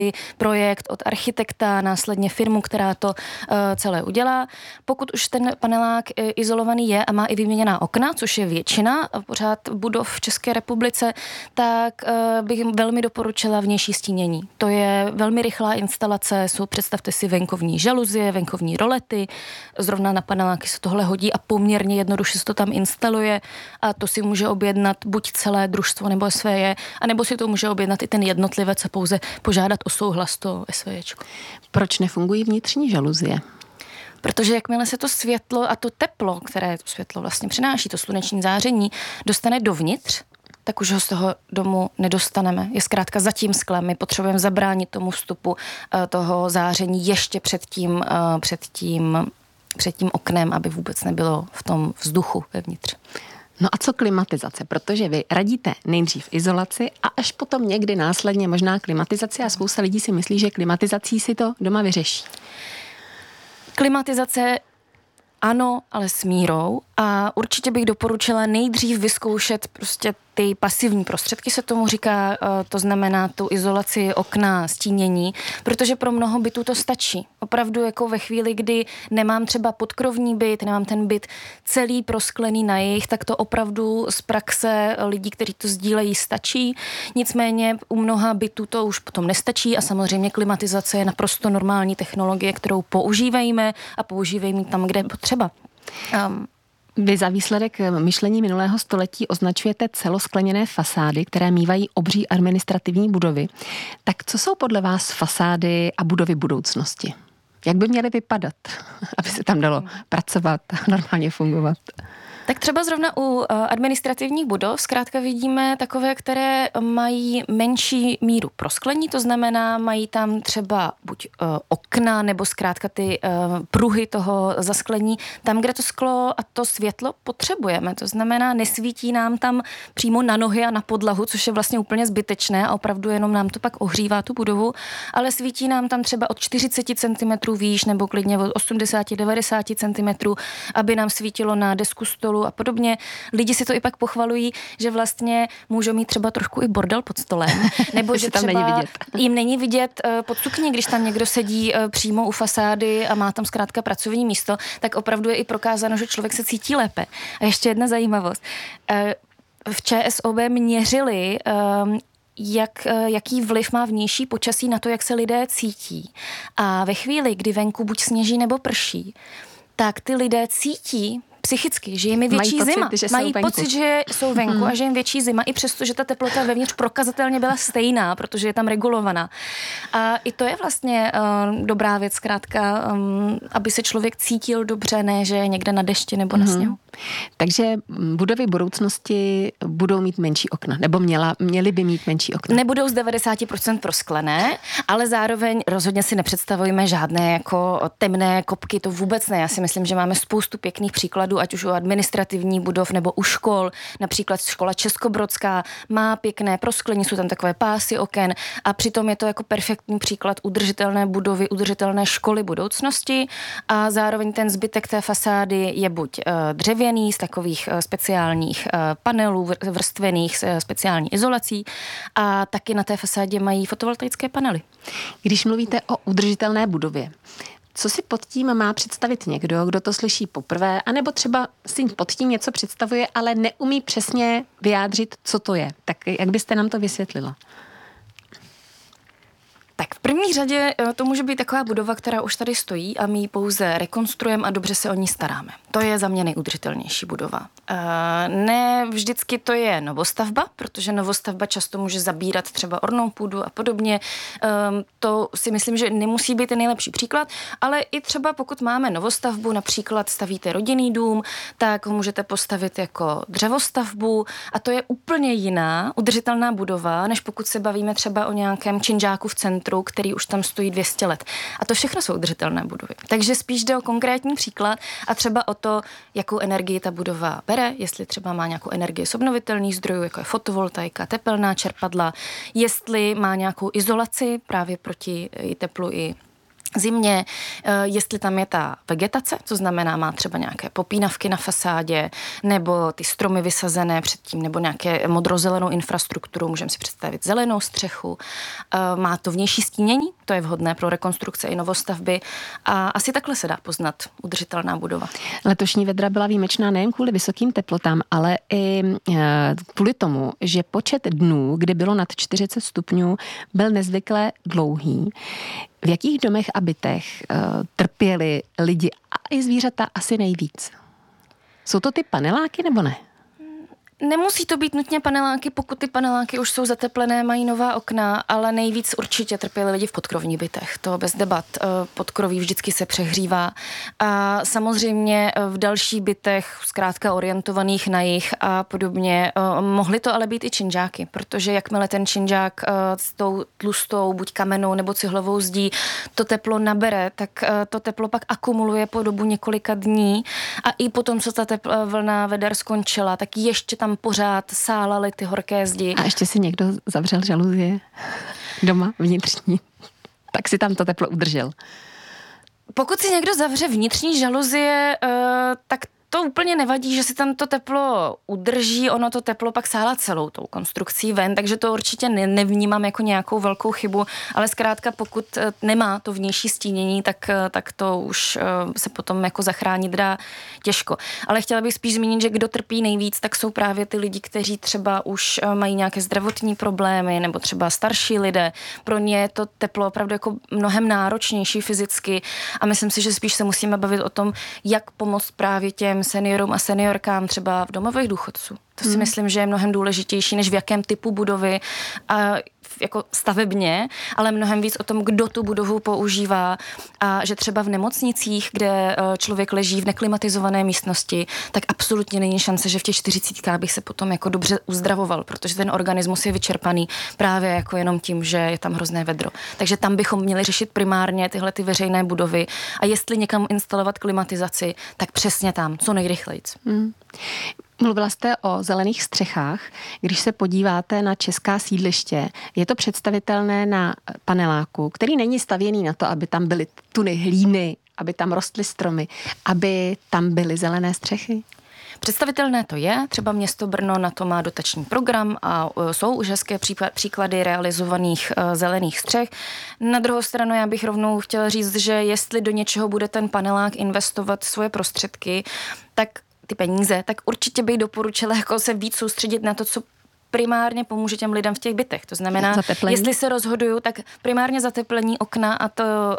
projekt od architekta, následně firmu, která to celé udělá. Pokud už ten panelák izolovaný je a má i vyměněná okna, což je většina pořád budov v České republice, tak bych velmi doporučila vnější stínění. To je velmi rychlá instalace, představte si venkovní žaluzie, venkovní rolety, zrovna na paneláky se tohle hodí a poměrně jednoduše se to tam instaluje a to si může objednat buď celé družstvo nebo SVJ, anebo si to může objednat i ten jednotlivec a pouze požádat o souhlas to SVJčko. Proč nefungují vnitřní žaluzie? Protože jakmile se to světlo a to teplo, které to světlo vlastně přináší, to sluneční záření, dostane dovnitř, tak už ho z toho domu nedostaneme. Je zkrátka za tím sklem. My potřebujeme zabránit tomu vstupu toho záření ještě před tím oknem, aby vůbec nebylo v tom vzduchu vevnitř. No a co klimatizace? Protože vy radíte nejdřív izolaci a až potom někdy následně možná klimatizaci a spousta lidí si myslí, že klimatizací si to doma vyřeší. Klimatizace ano, ale s mírou a určitě bych doporučila nejdřív vyzkoušet prostě ty pasivní prostředky, se tomu říká, to znamená tu izolaci okna, stínění, protože pro mnoho bytů to stačí. Opravdu jako ve chvíli, kdy nemám třeba podkrovní byt, nemám ten byt celý prosklený na jih, tak to opravdu z praxe lidí, kteří to sdílejí, stačí. Nicméně u mnoha bytů to už potom nestačí a samozřejmě klimatizace je naprosto normální technologie, kterou používejme a používejme tam, kde je potřeba. Vy za výsledek myšlení minulého století označujete celoskleněné fasády, které mívají obří administrativní budovy. Tak co jsou podle vás fasády a budovy budoucnosti? Jak by měly vypadat, aby se tam dalo pracovat a normálně fungovat? Tak třeba zrovna u administrativních budov zkrátka vidíme takové, které mají menší míru prosklení, to znamená, mají tam třeba buď okna nebo zkrátka ty pruhy toho zasklení, tam, kde to sklo a to světlo potřebujeme. To znamená, nesvítí nám tam přímo na nohy a na podlahu, což je vlastně úplně zbytečné a opravdu jenom nám to pak ohřívá tu budovu, ale svítí nám tam třeba od 40 cm výš nebo klidně od 80-90 cm, aby nám svítilo na desku stolu a podobně. Lidi si to i pak pochvalují, že vlastně můžou mít třeba trošku i bordel pod stolem, nebo že tam třeba není vidět. Jim není vidět pod sukní, když tam někdo sedí přímo u fasády a má tam zkrátka pracovní místo, tak opravdu je i prokázáno, že člověk se cítí lépe. A ještě jedna zajímavost. V ČSOB měřili jaký vliv má vnější počasí na to, jak se lidé cítí. A ve chvíli, kdy venku buď sněží nebo prší, tak ty lidé cítí psychicky, že jim je větší zima. Mají pocit, že jsou venku a že jim větší zima, i přesto, že ta teplota vevnitř prokazatelně byla stejná, protože je tam regulovaná. A i to je vlastně dobrá věc, zkrátka, aby se člověk cítil dobře, ne, že je někde na dešti nebo na sněhu. Takže budovy budoucnosti budou mít menší okna, nebo měly by mít menší okna. Nebudou z 90% prosklené, ale zároveň rozhodně si nepředstavujeme žádné jako temné kopky, to vůbec ne. Já si myslím, že máme spoustu pěkných příkladů, ať už u administrativních budov nebo u škol. Například škola Českobrodská má pěkné prosklení, jsou tam takové pásy oken a přitom je to jako perfektní příklad udržitelné budovy, udržitelné školy budoucnosti a zároveň ten zbytek té fasády je buď dřevěný z takových speciálních panelů vrstvených s speciální izolací a taky na té fasádě mají fotovoltaické panely. Když mluvíte o udržitelné budově, co si pod tím má představit někdo, kdo to slyší poprvé, anebo třeba si pod tím něco představuje, ale neumí přesně vyjádřit, co to je? Tak jak byste nám to vysvětlila? Tak v první řadě to může být taková budova, která už tady stojí a my ji pouze rekonstruujeme a dobře se o ní staráme. To je za mě nejudržitelnější budova. Ne vždycky to je novostavba, protože novostavba často může zabírat třeba ornou půdu a podobně. To si myslím, že nemusí být ten nejlepší příklad, ale i třeba pokud máme novostavbu, například stavíte rodinný dům, tak ho můžete postavit jako dřevostavbu a to je úplně jiná udržitelná budova, než pokud se bavíme třeba o nějakém činžáku v centru, který už tam stojí 200 let. A to všechno jsou udržitelné budovy. Takže spíš jde o konkrétní příklad a třeba o to, jakou energii ta budova bere, jestli třeba má nějakou energii z obnovitelných zdrojů, jako je fotovoltaika, tepelná čerpadla, jestli má nějakou izolaci právě proti teplu i zimě, jestli tam je ta vegetace, to znamená, má třeba nějaké popínavky na fasádě, nebo ty stromy vysazené předtím, nebo nějaké modrozelenou infrastrukturu, můžeme si představit zelenou střechu. Má to vnější stínění, to je vhodné pro rekonstrukce i novostavby a asi takhle se dá poznat udržitelná budova. Letošní vedra byla výjimečná nejen kvůli vysokým teplotám, ale i kvůli tomu, že počet dnů, kdy bylo nad 40 stupňů, byl nezvykle dlouhý. V jakých domech a bytech trpěli lidi a i zvířata asi nejvíc? Jsou to ty paneláky nebo ne? Nemusí to být nutně paneláky, pokud ty paneláky už jsou zateplené, mají nová okna, ale nejvíc určitě trpěli lidi v podkrovních bytech. To bez debat. Podkroví vždycky se přehřívá. A samozřejmě v dalších bytech, zkrátka orientovaných na jih a podobně, mohly to ale být i činžáky, protože jakmile ten činžák s tou tlustou, buď kamennou nebo cihlovou zdí, to teplo nabere, tak to teplo pak akumuluje po dobu několika dní a i potom, co ta vlna veder skončila, tak ještě tam pořád sálaly ty horké zdi. A ještě si někdo zavřel žaluzie doma vnitřní, tak si tam to teplo udržel. Pokud si někdo zavře vnitřní žaluzie, tak to úplně nevadí, že si tam to teplo udrží, ono to teplo pak sála celou tou konstrukcí ven, takže to určitě nevnímám jako nějakou velkou chybu, ale zkrátka pokud nemá to vnější stínění, tak to už se potom jako zachránit dá těžko. Ale chtěla bych spíš zmínit, že kdo trpí nejvíc, tak jsou právě ty lidi, kteří třeba už mají nějaké zdravotní problémy nebo třeba starší lidé. Pro ně je to teplo opravdu jako mnohem náročnější fyzicky a myslím si, že spíš se musíme bavit o tom, jak pomoct právě těm seniorům a seniorkám třeba v domovech důchodců. To si myslím, že je mnohem důležitější, než v jakém typu budovy a jako stavebně, ale mnohem víc o tom, kdo tu budovu používá a že třeba v nemocnicích, kde člověk leží v neklimatizované místnosti, tak absolutně není šance, že v těch 40 bych se potom jako dobře uzdravoval, protože ten organismus je vyčerpaný právě jako jenom tím, že je tam hrozné vedro. Takže tam bychom měli řešit primárně tyhle ty veřejné budovy a jestli někam instalovat klimatizaci, tak přesně tam, co nejrychlejc. Mluvila jste o zelených střechách. Když se podíváte na česká sídliště, je to představitelné na paneláku, který není stavěný na to, aby tam byly tuny hlíny, aby tam rostly stromy, aby tam byly zelené střechy? Představitelné to je, třeba město Brno na to má dotační program a jsou už hezké příklady realizovaných zelených střech. Na druhou stranu já bych rovnou chtěla říct, že jestli do něčeho bude ten panelák investovat svoje prostředky, tak ty peníze, tak určitě bych doporučila jako se víc soustředit na to, co primárně pomůže těm lidem v těch bytech. To znamená, zateplení. Jestli se rozhoduju, tak primárně zateplení okna a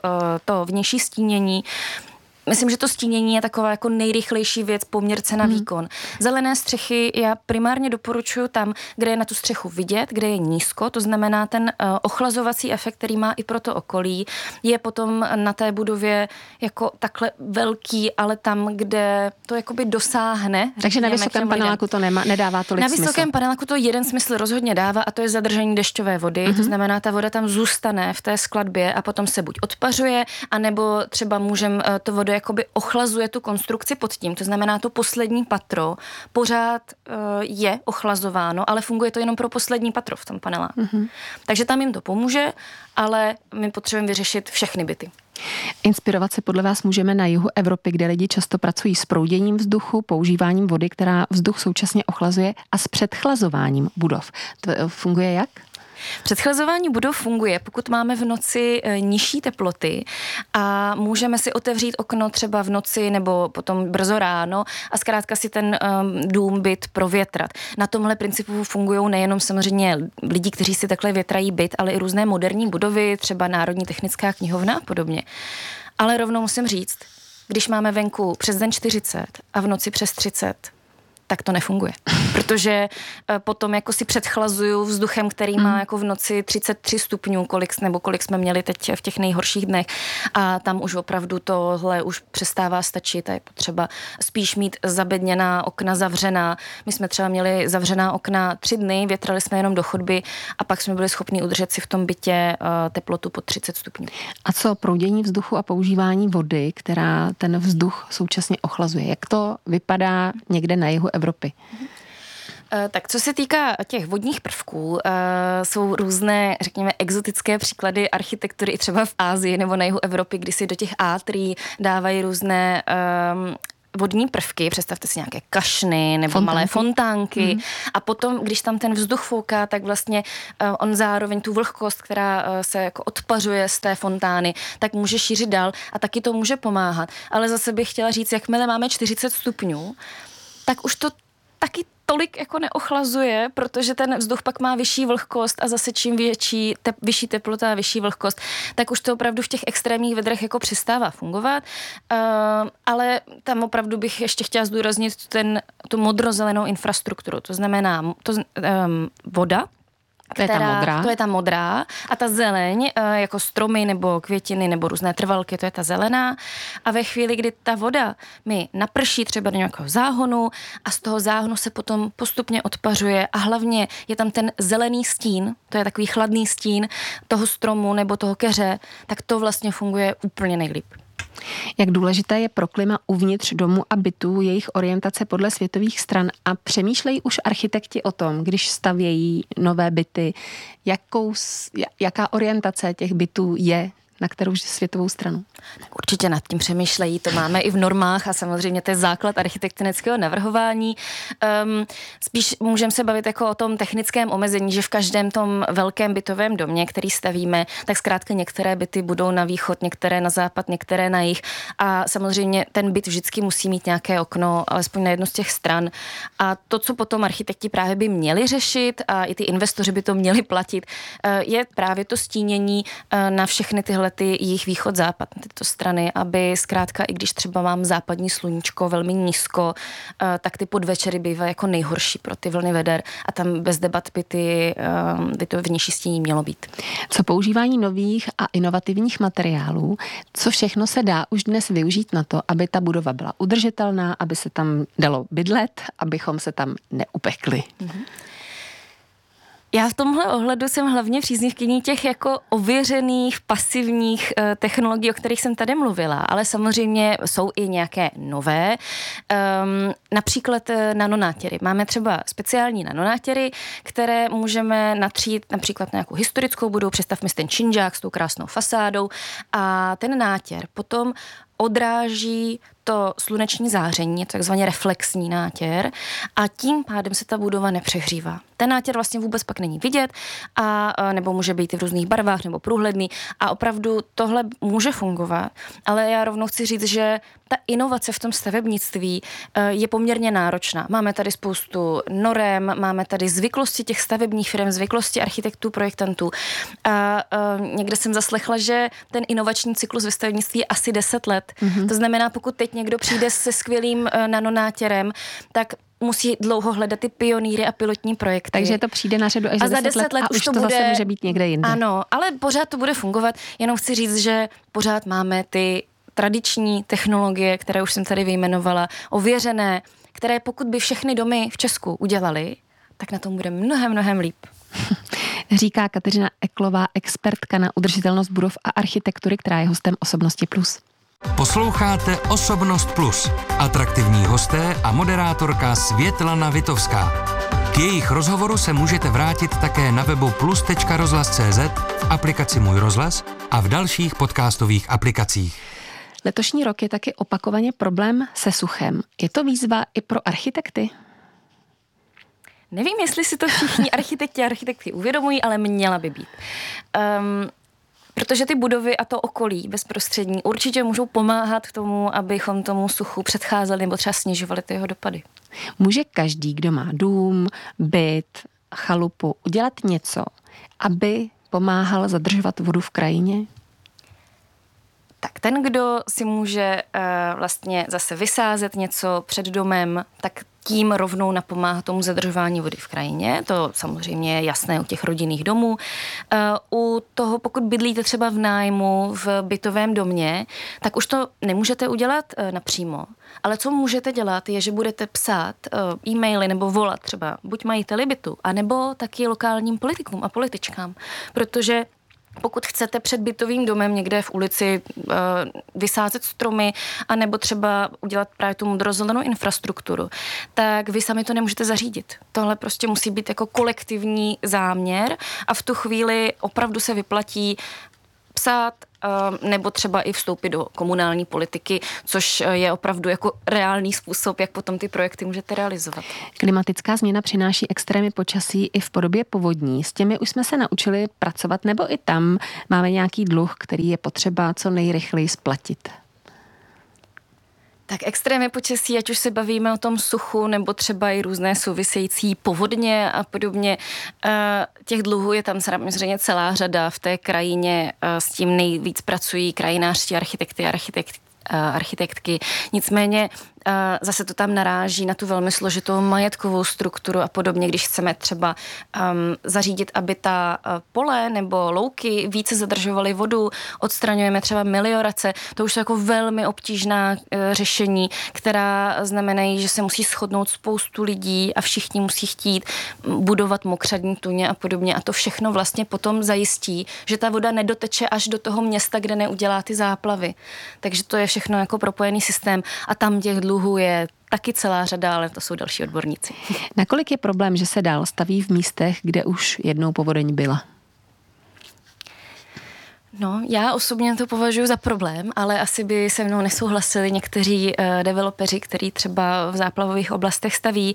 to vnější stínění. Myslím, že to stínění je taková jako nejrychlejší věc, poměr cena výkon. Zelené střechy já primárně doporučuji tam, kde je na tu střechu vidět, kde je nízko, to znamená ten ochlazovací efekt, který má i pro to okolí, je potom na té budově jako takhle velký, ale tam, kde to jakoby dosáhne. Takže na vysokém paneláku to nedává tolik smysl. Na vysokém paneláku to jeden smysl rozhodně dává a to je zadržení dešťové vody, to znamená, ta voda tam zůstane v té skladbě a potom se buď odpařuje, anebo třeba můžeme to vodu jakoby ochlazuje tu konstrukci pod tím. To znamená, to poslední patro pořád je ochlazováno, ale funguje to jenom pro poslední patro v tom paneláku. Takže tam jim to pomůže, ale my potřebujeme vyřešit všechny byty. Inspirovat se podle vás můžeme na jihu Evropy, kde lidi často pracují s prouděním vzduchu, používáním vody, která vzduch současně ochlazuje, a s předchlazováním budov. To funguje jak? Předchlazování budov funguje, pokud máme v noci nižší teploty a můžeme si otevřít okno třeba v noci nebo potom brzo ráno a zkrátka si ten dům, byt provětrat. Na tomhle principu fungují nejenom samozřejmě lidi, kteří si takhle větrají byt, ale i různé moderní budovy, třeba Národní technická knihovna a podobně. Ale rovnou musím říct, když máme venku přes den 40 a v noci přes 30, tak to nefunguje. Protože potom jako si předchlazuju vzduchem, který má jako v noci 33 stupňů, kolik jsme měli teď v těch nejhorších dnech. A tam už opravdu tohle už přestává stačit a je potřeba spíš mít zabedněná okna zavřená. My jsme třeba měli zavřená okna 3 dny, větrali jsme jenom do chodby a pak jsme byli schopni udržet si v tom bytě teplotu pod 30 stupňů. A co proudění vzduchu a používání vody, která ten vzduch současně ochlazuje? Jak to vypadá někde na jihu Evropy? Tak co se týká těch vodních prvků, jsou různé, řekněme, exotické příklady architektury i třeba v Asii nebo na jihu Evropy, kdy si do těch átrí dávají různé vodní prvky, představte si nějaké kašny nebo malé fontánky a potom, když tam ten vzduch fouká, tak vlastně on zároveň tu vlhkost, která se jako odpařuje z té fontány, tak může šířit dál a taky to může pomáhat. Ale zase bych chtěla říct, jakmile máme 40 stupňů, tak už to taky tolik jako neochlazuje, protože ten vzduch pak má vyšší vlhkost a zase čím vyšší teplota a vyšší vlhkost, tak už to opravdu v těch extrémních vedrech jako přestává fungovat. Ale tam opravdu bych ještě chtěla zdůraznit tu modrozelenou infrastrukturu. To znamená voda, To je ta modrá. A ta zeleň, jako stromy nebo květiny nebo různé trvalky, to je ta zelená. A ve chvíli, kdy ta voda mi naprší třeba do nějakého záhonu a z toho záhonu se potom postupně odpařuje a hlavně je tam ten zelený stín, to je takový chladný stín toho stromu nebo toho keře, tak to vlastně funguje úplně nejlíp. Jak důležité je pro klima uvnitř domu a bytů, jejich orientace podle světových stran a přemýšlejí už architekti o tom, když stavějí nové byty, jaká orientace těch bytů je, na kterou světovou stranu? Určitě nad tím přemýšlejí, to máme i v normách a samozřejmě to je základ architektonického navrhování. Spíš můžeme se bavit jako o tom technickém omezení, že v každém tom velkém bytovém domě, který stavíme, tak zkrátka některé byty budou na východ, některé na západ, některé na jih a samozřejmě ten byt vždycky musí mít nějaké okno, alespoň na jednu z těch stran. A to, co potom architekti právě by měli řešit a i ty investoři by to měli platit, je právě to stínění na všechny tyhle jejich východ-západ, tyto strany, aby zkrátka, i když třeba mám západní sluníčko velmi nízko, tak ty podvečery bývají jako nejhorší pro ty vlny veder a tam bez debat by to vnější stínění mělo být. Co používání nových a inovativních materiálů, co všechno se dá už dnes využít na to, aby ta budova byla udržitelná, aby se tam dalo bydlet, abychom se tam neupekli? Já v tomhle ohledu jsem hlavně příznivkyní těch jako ověřených, pasivních technologií, o kterých jsem tady mluvila, ale samozřejmě jsou i nějaké nové, například nanonátěry. Máme třeba speciální nanonátěry, které můžeme natřít například na nějakou historickou budovu, představme si ten činžák s tou krásnou fasádou a ten nátěr potom odráží to sluneční záření, je to takzvaně reflexní nátěr a tím pádem se ta budova nepřehřívá. Ten nátěr vlastně vůbec pak není vidět a nebo může být i v různých barvách nebo průhledný a opravdu tohle může fungovat, ale já rovnou chci říct, že ta inovace v tom stavebnictví je poměrně náročná. Máme tady spoustu norem, máme tady zvyklosti těch stavebních firm, zvyklosti architektů, projektantů a někde jsem zaslechla, že ten inovační cyklus ve stavebnictví je asi 10 let. To znamená, pokud teď někdo přijde se skvělým nanonátěrem, tak musí dlouho hledat ty pionýry a pilotní projekty. Takže to přijde na řadu až za 10 let a už to bude, zase může být někde jinde. Ano, ale pořád to bude fungovat. Jenom chci říct, že pořád máme ty tradiční technologie, které už jsem tady vyjmenovala, ověřené, které pokud by všechny domy v Česku udělali, tak na tom bude mnohem líp. Říká Kateřina Eklová, expertka na udržitelnost budov a architektury, která je hostem Osobnosti Plus. Posloucháte Osobnost Plus. Atraktivní hosté a moderátorka Světlana Vitovská. K jejich rozhovoru se můžete vrátit také na webu plus.rozhlas.cz, v aplikaci Můj rozhlas a v dalších podcastových aplikacích. Letošní rok je taky opakovaně problém se suchem. Je to výzva i pro architekty? Nevím, jestli si to všichni architekti a architektky uvědomují, ale měla by být. Protože ty budovy a to okolí bezprostřední určitě můžou pomáhat k tomu, abychom tomu suchu předcházeli nebo třeba snižovali ty jeho dopady. Může každý, kdo má dům, byt, chalupu, udělat něco, aby pomáhal zadržovat vodu v krajině? Tak ten, kdo si může vlastně zase vysázet něco před domem, tak tím rovnou napomáhá tomu zadržování vody v krajině. To samozřejmě je jasné u těch rodinných domů. U toho, pokud bydlíte třeba v nájmu v bytovém domě, tak už to nemůžete udělat napřímo. Ale co můžete dělat, je, že budete psát e-maily nebo volat třeba buď majiteli bytu, anebo taky lokálním politikům a političkám. Protože pokud chcete před bytovým domem někde v ulici vysázet stromy, anebo třeba udělat právě tu modrozelenou infrastrukturu, tak vy sami to nemůžete zařídit. Tohle prostě musí být jako kolektivní záměr a v tu chvíli opravdu se vyplatí psát nebo třeba i vstoupit do komunální politiky, což je opravdu jako reálný způsob, jak potom ty projekty můžete realizovat. Klimatická změna přináší extrémy počasí i v podobě povodní. S těmi už jsme se naučili pracovat, nebo i tam máme nějaký dluh, který je potřeba co nejrychleji splatit? Tak extrémy počasí, ať už se bavíme o tom suchu, nebo třeba i různé související povodně a podobně, těch dluhů je tam samozřejmě celá řada. V té krajině s tím nejvíc pracují krajinářští architektky. Nicméně zase to tam naráží na tu velmi složitou majetkovou strukturu a podobně, když chceme třeba zařídit, aby ta pole nebo louky více zadržovaly vodu, odstraňujeme třeba meliorace, to už jsou jako velmi obtížná řešení, která znamenají, že se musí shodnout spoustu lidí a všichni musí chtít budovat mokřadní tuně a podobně a to všechno vlastně potom zajistí, že ta voda nedoteče až do toho města, kde neudělá ty záplavy. Takže to je všechno jako propojený systém a tam těch dluhů je taky celá řada, ale to jsou další odborníci. Nakolik je problém, že se dál staví v místech, kde už jednou povodeň byla? No, já osobně to považuji za problém, ale asi by se mnou nesouhlasili někteří developeři, kteří třeba v záplavových oblastech staví.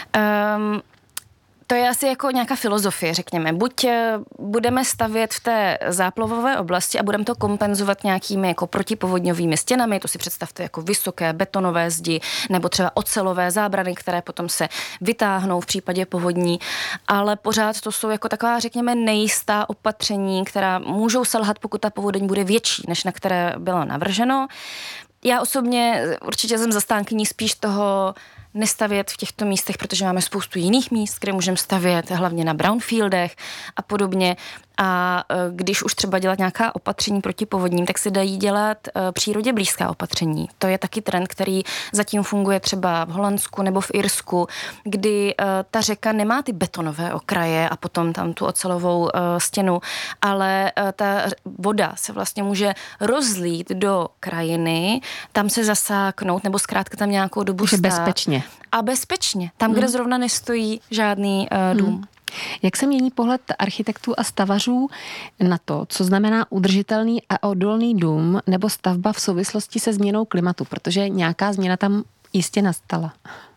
To je asi jako nějaká filozofie, řekněme. Buď budeme stavět v té záplavové oblasti a budeme to kompenzovat nějakými jako protipovodňovými stěnami, to si představte jako vysoké betonové zdi, nebo třeba ocelové zábrany, které potom se vytáhnou v případě povodní, ale pořád to jsou jako taková, řekněme, nejistá opatření, která můžou selhat, pokud ta povodeň bude větší, než na které bylo navrženo. Já osobně určitě jsem zastánkyní spíš toho nestavět v těchto místech, protože máme spoustu jiných míst, kde můžeme stavět, hlavně na brownfieldech a podobně. A když už třeba dělat nějaká opatření proti povodním, tak se dají dělat přírodě blízká opatření. To je taky trend, který zatím funguje třeba v Holandsku nebo v Irsku, kdy ta řeka nemá ty betonové okraje a potom tam tu ocelovou stěnu, ale ta voda se vlastně může rozlít do krajiny, tam se zasáknout nebo zkrátka tam nějakou dobu stát. Bezpečně. A bezpečně. Tam, kde zrovna nestojí žádný dům. Jak se mění pohled architektů a stavařů na to, co znamená udržitelný a odolný dům nebo stavba v souvislosti se změnou klimatu? Protože nějaká změna tam jistě nastala.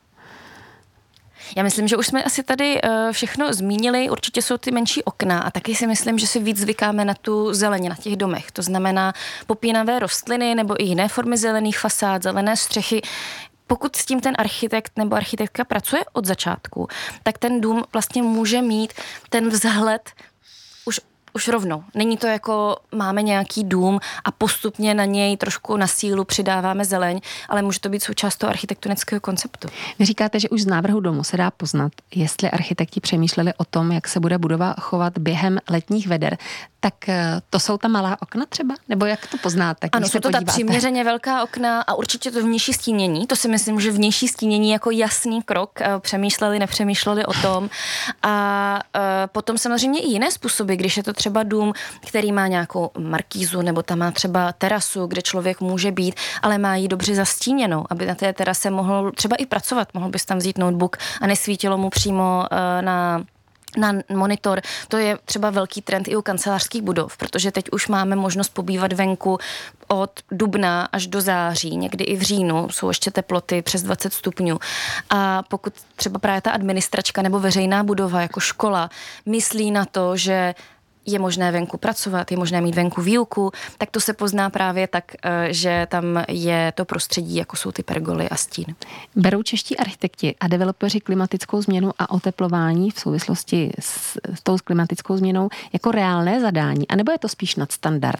Já myslím, že už jsme asi tady všechno zmínili, určitě jsou ty menší okna a taky si myslím, že si víc zvykáme na tu zeleň na těch domech. To znamená popínavé rostliny nebo i jiné formy zelených fasád, zelené střechy. Pokud s tím ten architekt nebo architektka pracuje od začátku, tak ten dům vlastně může mít ten vzhled už rovnou. Není to jako máme nějaký dům a postupně na něj trošku na sílu přidáváme zeleň, ale může to být součást toho architektonického konceptu. Vy říkáte, že už z návrhu domu se dá poznat, jestli architekti přemýšleli o tom, jak se bude budova chovat během letních veder. Tak to jsou ta malá okna třeba? Nebo jak to poznáte? Ano, jsou to ta přiměřeně velká okna a určitě to vnější stínění. To si myslím, že vnější stínění jako jasný krok. Přemýšleli, nepřemýšleli o tom. A potom samozřejmě i jiné způsoby, když je to třeba dům, který má nějakou markízu nebo tam má třeba terasu, kde člověk může být, ale má ji dobře zastíněnou, aby na té terase mohl třeba i pracovat. Mohl bys tam vzít notebook a nesvítilo mu přímo na monitor. To je třeba velký trend i u kancelářských budov, protože teď už máme možnost pobývat venku od dubna až do září, někdy i v říjnu jsou ještě teploty přes 20 stupňů. A pokud třeba právě ta administračka nebo veřejná budova jako škola myslí na to, že je možné venku pracovat, je možné mít venku výuku, tak to se pozná právě tak, že tam je to prostředí, jako jsou ty pergoly a stín. Berou čeští architekti a developeři klimatickou změnu a oteplování v souvislosti s tou klimatickou změnou jako reálné zadání, anebo je to spíš nadstandard?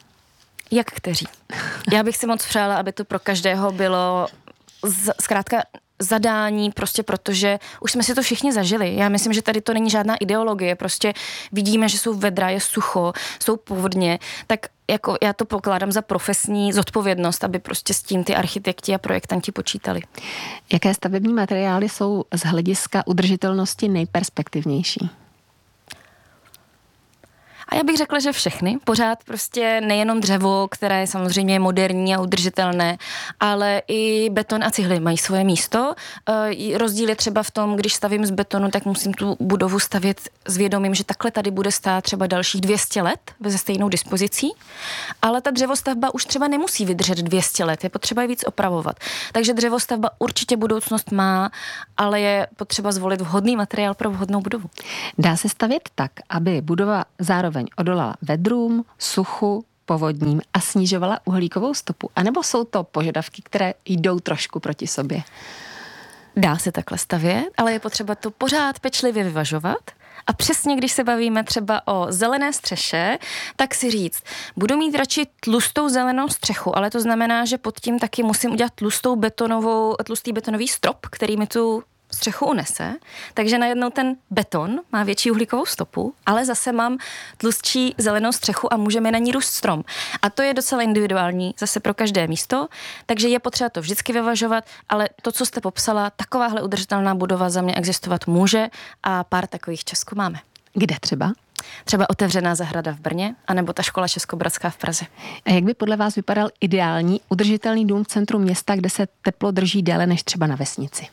Jak kteří? Já bych si moc přála, aby to pro každého bylo zkrátka zadání, prostě protože už jsme si to všichni zažili. Já myslím, že tady to není žádná ideologie, prostě vidíme, že jsou vedra, je sucho, jsou povodně, tak jako já to pokládám za profesní zodpovědnost, aby prostě s tím ty architekti a projektanti počítali. Jaké stavební materiály jsou z hlediska udržitelnosti nejperspektivnější? A já bych řekla, že všechny. Pořád prostě nejenom dřevo, které je samozřejmě moderní a udržitelné, ale i beton a cihly mají svoje místo. Rozdíl je třeba v tom, když stavím z betonu, tak musím tu budovu stavět s vědomím, že takhle tady bude stát třeba dalších 200 let ze stejnou dispozicí, ale ta dřevostavba už třeba nemusí vydržet 200 let, je potřeba ji víc opravovat. Takže dřevostavba určitě budoucnost má, ale je potřeba zvolit vhodný materiál pro vhodnou budovu. Dá se stavět tak, aby budova zároveň odolala vedrům, suchu, povodním a snižovala uhlíkovou stopu? A nebo jsou to požadavky, které jdou trošku proti sobě? Dá se takhle stavět, ale je potřeba to pořád pečlivě vyvažovat. A přesně, když se bavíme třeba o zelené střeše, tak si říct, budu mít radši tlustou zelenou střechu, ale to znamená, že pod tím taky musím udělat tlustý betonový strop, který mi tu střechu unese, takže najednou ten beton má větší uhlíkovou stopu, ale zase mám tlustší zelenou střechu a můžeme na ní růst strom. A to je docela individuální, zase pro každé místo, takže je potřeba to vždycky vyvažovat, ale to, co jste popsala, takováhle udržitelná budova za mě existovat může a pár takových v Česku máme. Kde třeba? Třeba otevřená zahrada v Brně, anebo ta škola Českobratská v Praze. A jak by podle vás vypadal ideální udržitelný dům v centru města, kde se teplo drží déle než třeba na vesnici?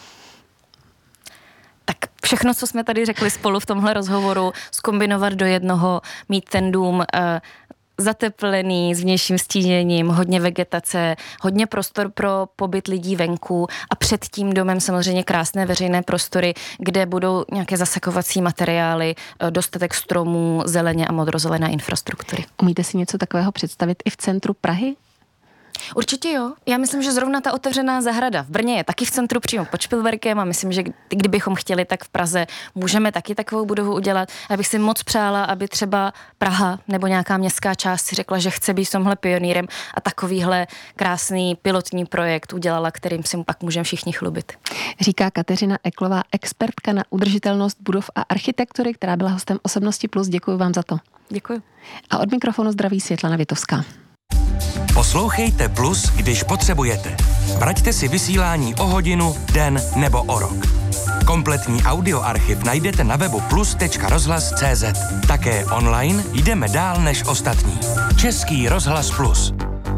Tak všechno, co jsme tady řekli spolu v tomhle rozhovoru, zkombinovat do jednoho, mít ten dům zateplený, s vnějším stíněním, hodně vegetace, hodně prostor pro pobyt lidí venku a před tím domem samozřejmě krásné veřejné prostory, kde budou nějaké zasakovací materiály, dostatek stromů, zeleně a modrozelené infrastruktury. Umíte si něco takového představit i v centru Prahy? Určitě jo. Já myslím, že zrovna ta otevřená zahrada v Brně je taky v centru přímo pod Špilberkem a myslím, že kdybychom chtěli, tak v Praze můžeme taky takovou budovu udělat. Já bych si moc přála, aby třeba Praha nebo nějaká městská část si řekla, že chce být v tomhle pionýrem a takovýhle krásný pilotní projekt udělala, kterým si pak můžeme všichni chlubit. Říká Kateřina Eklová, expertka na udržitelnost budov a architektury, která byla hostem Osobnosti Plus. Děkuji vám za to. Děkuji. A od mikrofonu zdraví Světlana Vitovská. Poslouchejte Plus, když potřebujete. Vraťte si vysílání o hodinu, den nebo o rok. Kompletní audioarchiv najdete na webu plus.rozhlas.cz. Také online jdeme dál než ostatní. Český rozhlas Plus.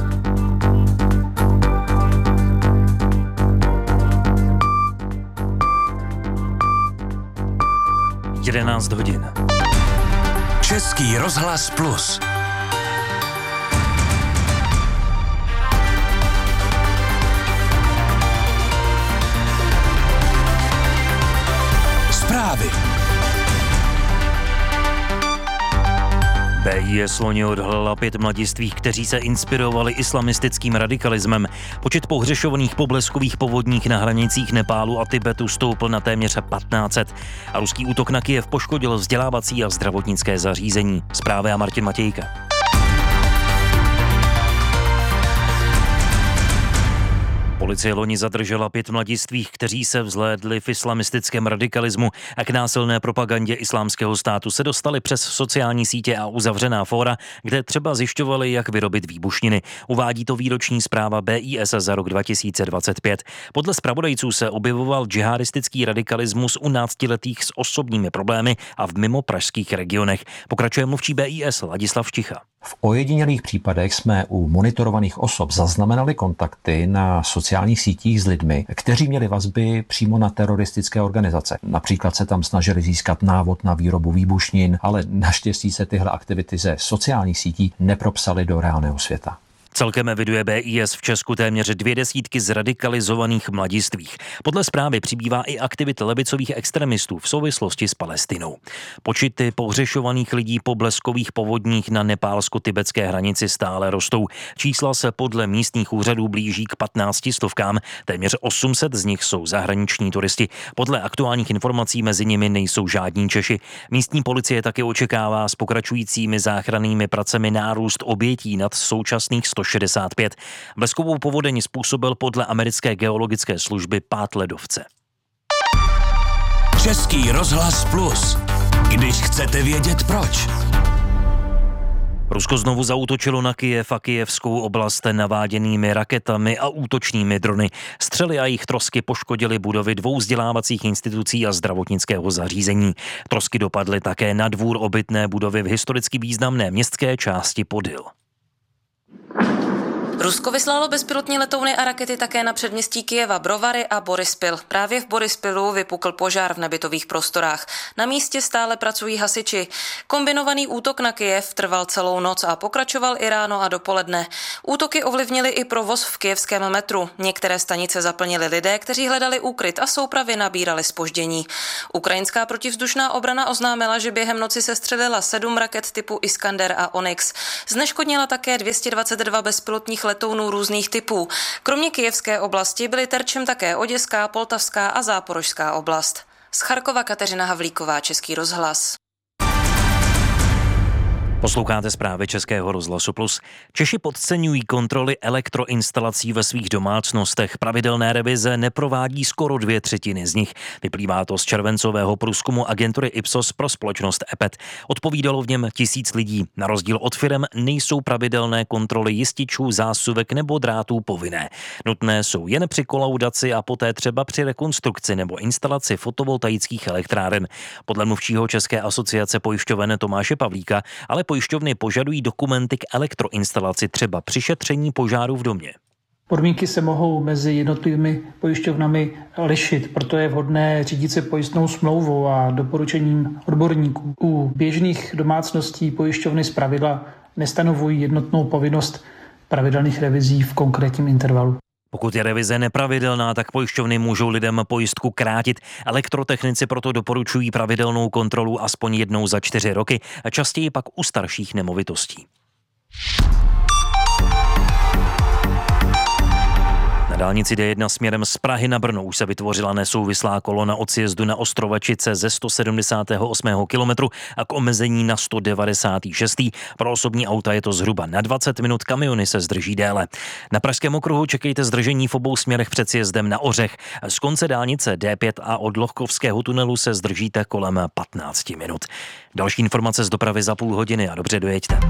11 hodin. Český rozhlas Plus. Zprávy. BIS loni odhalila 5 mladistvých, kteří se inspirovali islamistickým radikalismem. Počet pohřešovaných po bleskových povodních na hranicích Nepálu a Tibetu stoupl na téměř 1500. A ruský útok na Kyjev poškodil vzdělávací a zdravotnické zařízení. Zprávy a Martin Matějka. Policie loni zadržela 5 mladistvých, kteří se vzhlédli v islamistickém radikalismu a k násilné propagandě Islámského státu se dostali přes sociální sítě a uzavřená fóra, kde třeba zjišťovali, jak vyrobit výbušniny. Uvádí to výroční zpráva BIS za rok 2025. Podle zpravodajců se objevoval džihadistický radikalismus u 12letých s osobními problémy a v mimopražských regionech. Pokračuje mluvčí BIS Ladislav Šticha. V ojedinělých případech jsme u monitorovaných osob zaznamenali kontakty na sociálních sítích s lidmi, kteří měli vazby přímo na teroristické organizace. Například se tam snažili získat návod na výrobu výbušnin, ale naštěstí se tyhle aktivity ze sociálních sítí nepropsaly do reálného světa. Celkem eviduje BIS v Česku téměř 200 zradikalizovaných mladistvých. Podle zprávy přibývá i aktivit levicových extremistů v souvislosti s Palestinou. Počty pohřešovaných lidí po bleskových povodních na nepálsko-tibetské hranici stále rostou. Čísla se podle místních úřadů blíží k 15 stovkám. Téměř 800 z nich jsou zahraniční turisti. Podle aktuálních informací mezi nimi nejsou žádní Češi. Místní policie taky očekává s pokračujícími záchrannými pracemi nárůst obětí nad současných 165. Bleskovou povodeň způsobil podle americké geologické služby pád ledovce. Český rozhlas Plus. Když chcete vědět proč. Rusko znovu zaútočilo na Kyjev a kyjevskou oblast naváděnými raketami a útočnými drony. Střely a jejich trosky poškodily budovy 2 vzdělávacích institucí a zdravotnického zařízení. Trosky dopadly také na dvůr obytné budovy v historicky významné městské části Podyl. Rusko vyslalo bezpilotní letouny a rakety také na předměstí Kyjeva Brovary a Borispil. Právě v Borispilu vypukl požár v nebytových prostorách. Na místě stále pracují hasiči. Kombinovaný útok na Kyjev trval celou noc a pokračoval i ráno a dopoledne. Útoky ovlivnily i provoz v kyjevském metru. Některé stanice zaplnili lidé, kteří hledali úkryt a soupravy nabírali zpoždění. Ukrajinská protivzdušná obrana oznámila, že během noci sestřelila 7 raket typu Iskander a Onyx. Zneškodnila také 222 bezpilotních letounů různých typů. Kromě kyjevské oblasti byly terčem také Oděská, Poltavská a Záporožská oblast. Z Charkova Kateřina Havlíková, Český rozhlas. Posloucháte zprávy Českého rozhlasu Plus. Češi podceňují kontroly elektroinstalací ve svých domácnostech. Pravidelné revize neprovádí skoro 2/3 z nich. Vyplývá to z červencového průzkumu agentury Ipsos pro společnost EPET. Odpovídalo v něm 1000 lidí. Na rozdíl od firem nejsou pravidelné kontroly jističů, zásuvek nebo drátů povinné. Nutné jsou jen při kolaudaci a poté třeba při rekonstrukci nebo instalaci fotovoltaických elektráren. Podle mluvčího České asociace pojišťoven Tomáše Pavlíka ale pojišťovny požadují dokumenty k elektroinstalaci třeba při šetření požáru v domě. Podmínky se mohou mezi jednotlivými pojišťovnami lišit, proto je vhodné řídit se pojistnou smlouvou a doporučením odborníků. U běžných domácností pojišťovny zpravidla nestanovují jednotnou povinnost pravidelných revizí v konkrétním intervalu. Pokud je revize nepravidelná, tak pojišťovny můžou lidem pojistku krátit. Elektrotechnici proto doporučují pravidelnou kontrolu aspoň jednou za 4 roky a častěji pak u starších nemovitostí. Na dálnici D1 směrem z Prahy na Brno už se vytvořila nesouvislá kolona od sjezdu na Ostrovačice ze 178. kilometru a k omezení na 196. Pro osobní auta je to zhruba na 20 minut, kamiony se zdrží déle. Na pražském okruhu čekejte zdržení v obou směrech před sjezdem na Ořech. Z konce dálnice D5 a od Lohkovského tunelu se zdržíte kolem 15 minut. Další informace z dopravy za půl hodiny a dobře dojeďte.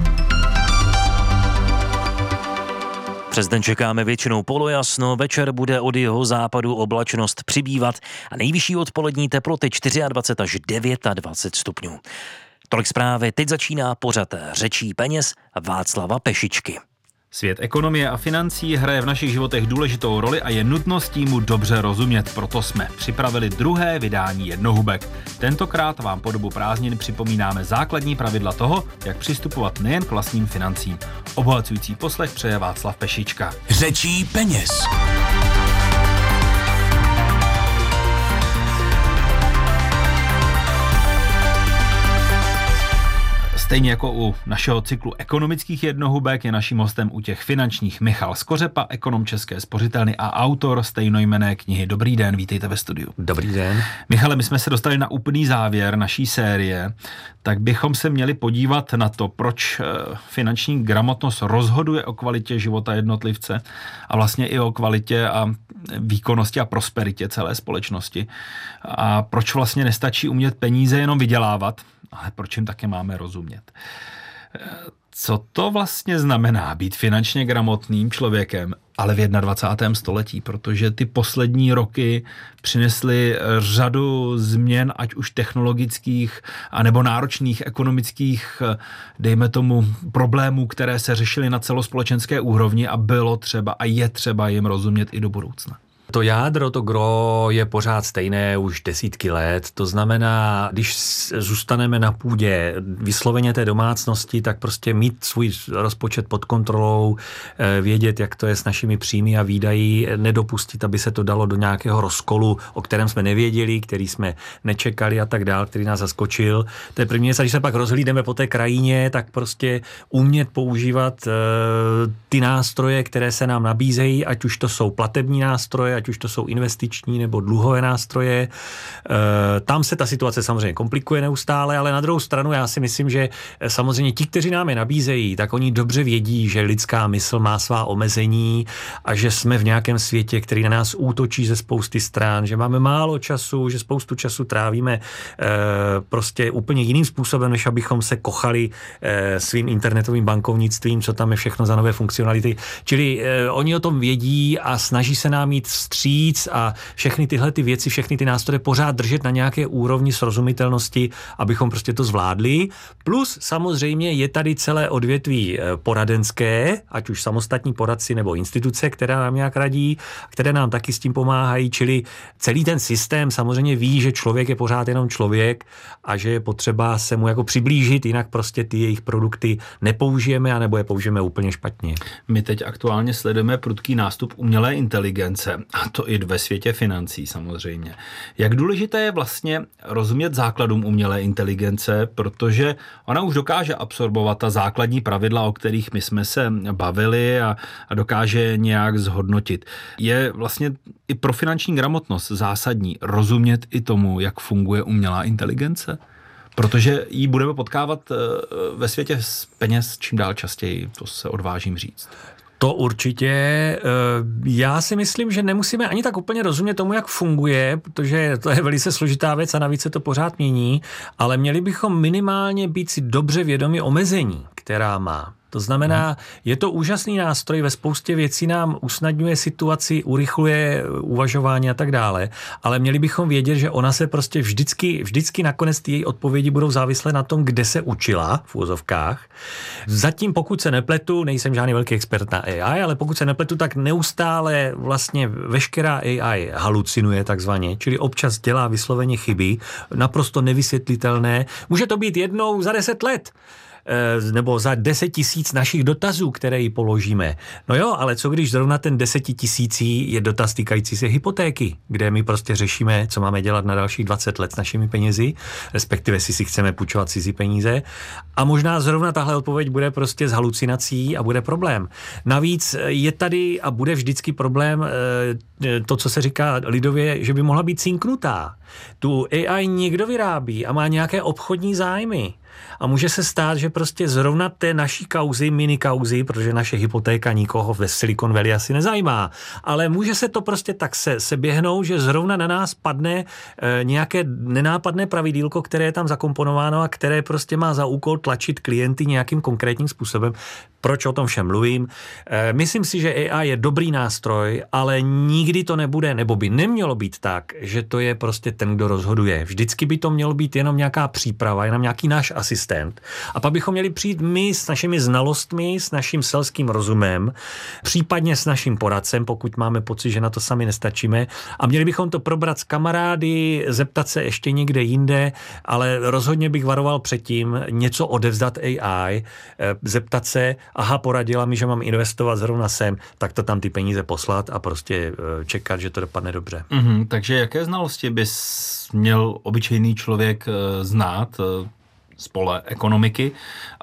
Přes den čekáme většinou polojasno, večer bude od jihozápadu oblačnost přibývat a nejvyšší odpolední teploty 24 až 29 stupňů. Tolik zprávy, teď začíná pořad Řečí peněz Václava Pešičky. Svět ekonomie a financí hraje v našich životech důležitou roli a je nutností mu dobře rozumět. Proto jsme připravili druhé vydání Jednohubek. Tentokrát vám po dobu prázdnin připomínáme základní pravidla toho, jak přistupovat nejen k vlastním financím. Obohacující poslech přeje Václav Pešička. Řečí peněz. Stejně jako u našeho cyklu ekonomických jednohubek je naším hostem u těch finančních Michal Skořepa, ekonom České spořitelny a autor stejnojmenné knihy. Dobrý den, vítejte ve studiu. Dobrý den. Michale, my jsme se dostali na úplný závěr naší série, tak bychom se měli podívat na to, proč finanční gramotnost rozhoduje o kvalitě života jednotlivce a vlastně i o kvalitě a výkonnosti a prosperitě celé společnosti. A proč vlastně nestačí umět peníze jenom vydělávat, ale proč jim také máme rozumět. Co to vlastně znamená být finančně gramotným člověkem, ale v 21. století, protože ty poslední roky přinesly řadu změn, ať už technologických, anebo náročných ekonomických, dejme tomu, problémů, které se řešily na celospolečenské úrovni a bylo třeba a je třeba jim rozumět i do budoucna. To jádro, to gro je pořád stejné už desítky let. To znamená, když zůstaneme na půdě vysloveně té domácnosti, tak prostě mít svůj rozpočet pod kontrolou, vědět, jak to je s našimi příjmy a výdaji, nedopustit, aby se to dalo do nějakého rozkolu, o kterém jsme nevěděli, který jsme nečekali a tak dál, který nás zaskočil. To je první věc. A když se pak rozhlídeme po té krajině, tak prostě umět používat ty nástroje, které se nám nabízejí, ať už to jsou platební nástroje, ať už to jsou investiční nebo dluhové nástroje. Tam se ta situace samozřejmě komplikuje neustále, ale na druhou stranu já si myslím, že samozřejmě ti, kteří nám je nabízejí, tak oni dobře vědí, že lidská mysl má svá omezení a že jsme v nějakém světě, který na nás útočí ze spousty stran, že máme málo času, že spoustu času trávíme prostě úplně jiným způsobem, než abychom se kochali svým internetovým bankovnictvím, co tam je všechno za nové funkcionality. Čili oni o tom vědí a snaží se nám jít vstříc a všechny tyhle ty věci, všechny ty nástroje pořád držet na nějaké úrovni srozumitelnosti, abychom prostě to zvládli. Plus samozřejmě je tady celé odvětví poradenské, ať už samostatní poradci nebo instituce, které nám nějak radí, které nám taky s tím pomáhají, čili celý ten systém samozřejmě ví, že člověk je pořád jenom člověk a že je potřeba se mu jako přiblížit, jinak prostě ty jejich produkty nepoužijeme anebo je použijeme úplně špatně. My teď aktuálně sledujeme prudký nástup umělé inteligence, a to i ve světě financí samozřejmě. Jak důležité je vlastně rozumět základům umělé inteligence, protože ona už dokáže absorbovat ta základní pravidla, o kterých my jsme se bavili a dokáže nějak zhodnotit. Je vlastně i pro finanční gramotnost zásadní rozumět i tomu, jak funguje umělá inteligence? Protože ji budeme potkávat ve světě z peněz čím dál častěji, to se odvážím říct. To určitě. Já si myslím, že nemusíme ani tak úplně rozumět tomu, jak funguje, protože to je velice složitá věc a navíc se to pořád mění, ale měli bychom minimálně být si dobře vědomi omezení, která má. To znamená, je to úžasný nástroj, ve spoustě věcí nám usnadňuje situaci, urychluje uvažování a tak dále, ale měli bychom vědět, že ona se prostě vždycky nakonec ty její odpovědi budou závislé na tom, kde se učila v úvozovkách. Zatím, pokud se nepletu, nejsem žádný velký expert na AI, ale pokud se nepletu, tak neustále vlastně veškerá AI halucinuje takzvaně, čili občas dělá vysloveně chyby, naprosto nevysvětlitelné. Může to být jednou za 10 let. Nebo za 10 000 našich dotazů, které jí položíme. No jo, ale co když zrovna ten 10 000 je dotaz týkající se hypotéky, kde my prostě řešíme, co máme dělat na dalších 20 let s našimi penězi, respektive si chceme půjčovat cizí peníze. A možná zrovna tahle odpověď bude prostě s halucinací a bude problém. Navíc je tady a bude vždycky problém to, co se říká lidově, že by mohla být cinknutá. Tu AI někdo vyrábí a má nějaké obchodní zájmy. A může se stát, že prostě zrovna té naší kauzy, mini kauzy, protože naše hypotéka nikoho ve Silicon Valley asi nezajímá, ale může se to prostě tak se běhnout, že zrovna na nás padne nějaké nenápadné pravidílko, které je tam zakomponováno a které prostě má za úkol tlačit klienty nějakým konkrétním způsobem. Proč o tom všem mluvím? Myslím si, že AI je dobrý nástroj, ale nikdy to nebude, nebo by nemělo být tak, že to je prostě ten, kdo rozhoduje. Vždycky by to mělo být jenom nějaká příprava, jenom nějaký náš asistent. A pak bychom měli přijít my s našimi znalostmi, s naším selským rozumem, případně s naším poradcem, pokud máme pocit, že na to sami nestačíme. A měli bychom to probrat s kamarády, zeptat se ještě někde jinde, ale rozhodně bych varoval před tím něco odevzdat AI, zeptat se, aha, poradila mi, že mám investovat zrovna sem, tak to tam ty peníze poslat a prostě čekat, že to dopadne dobře. Takže jaké znalosti bys měl obyčejný člověk znát z pole ekonomiky,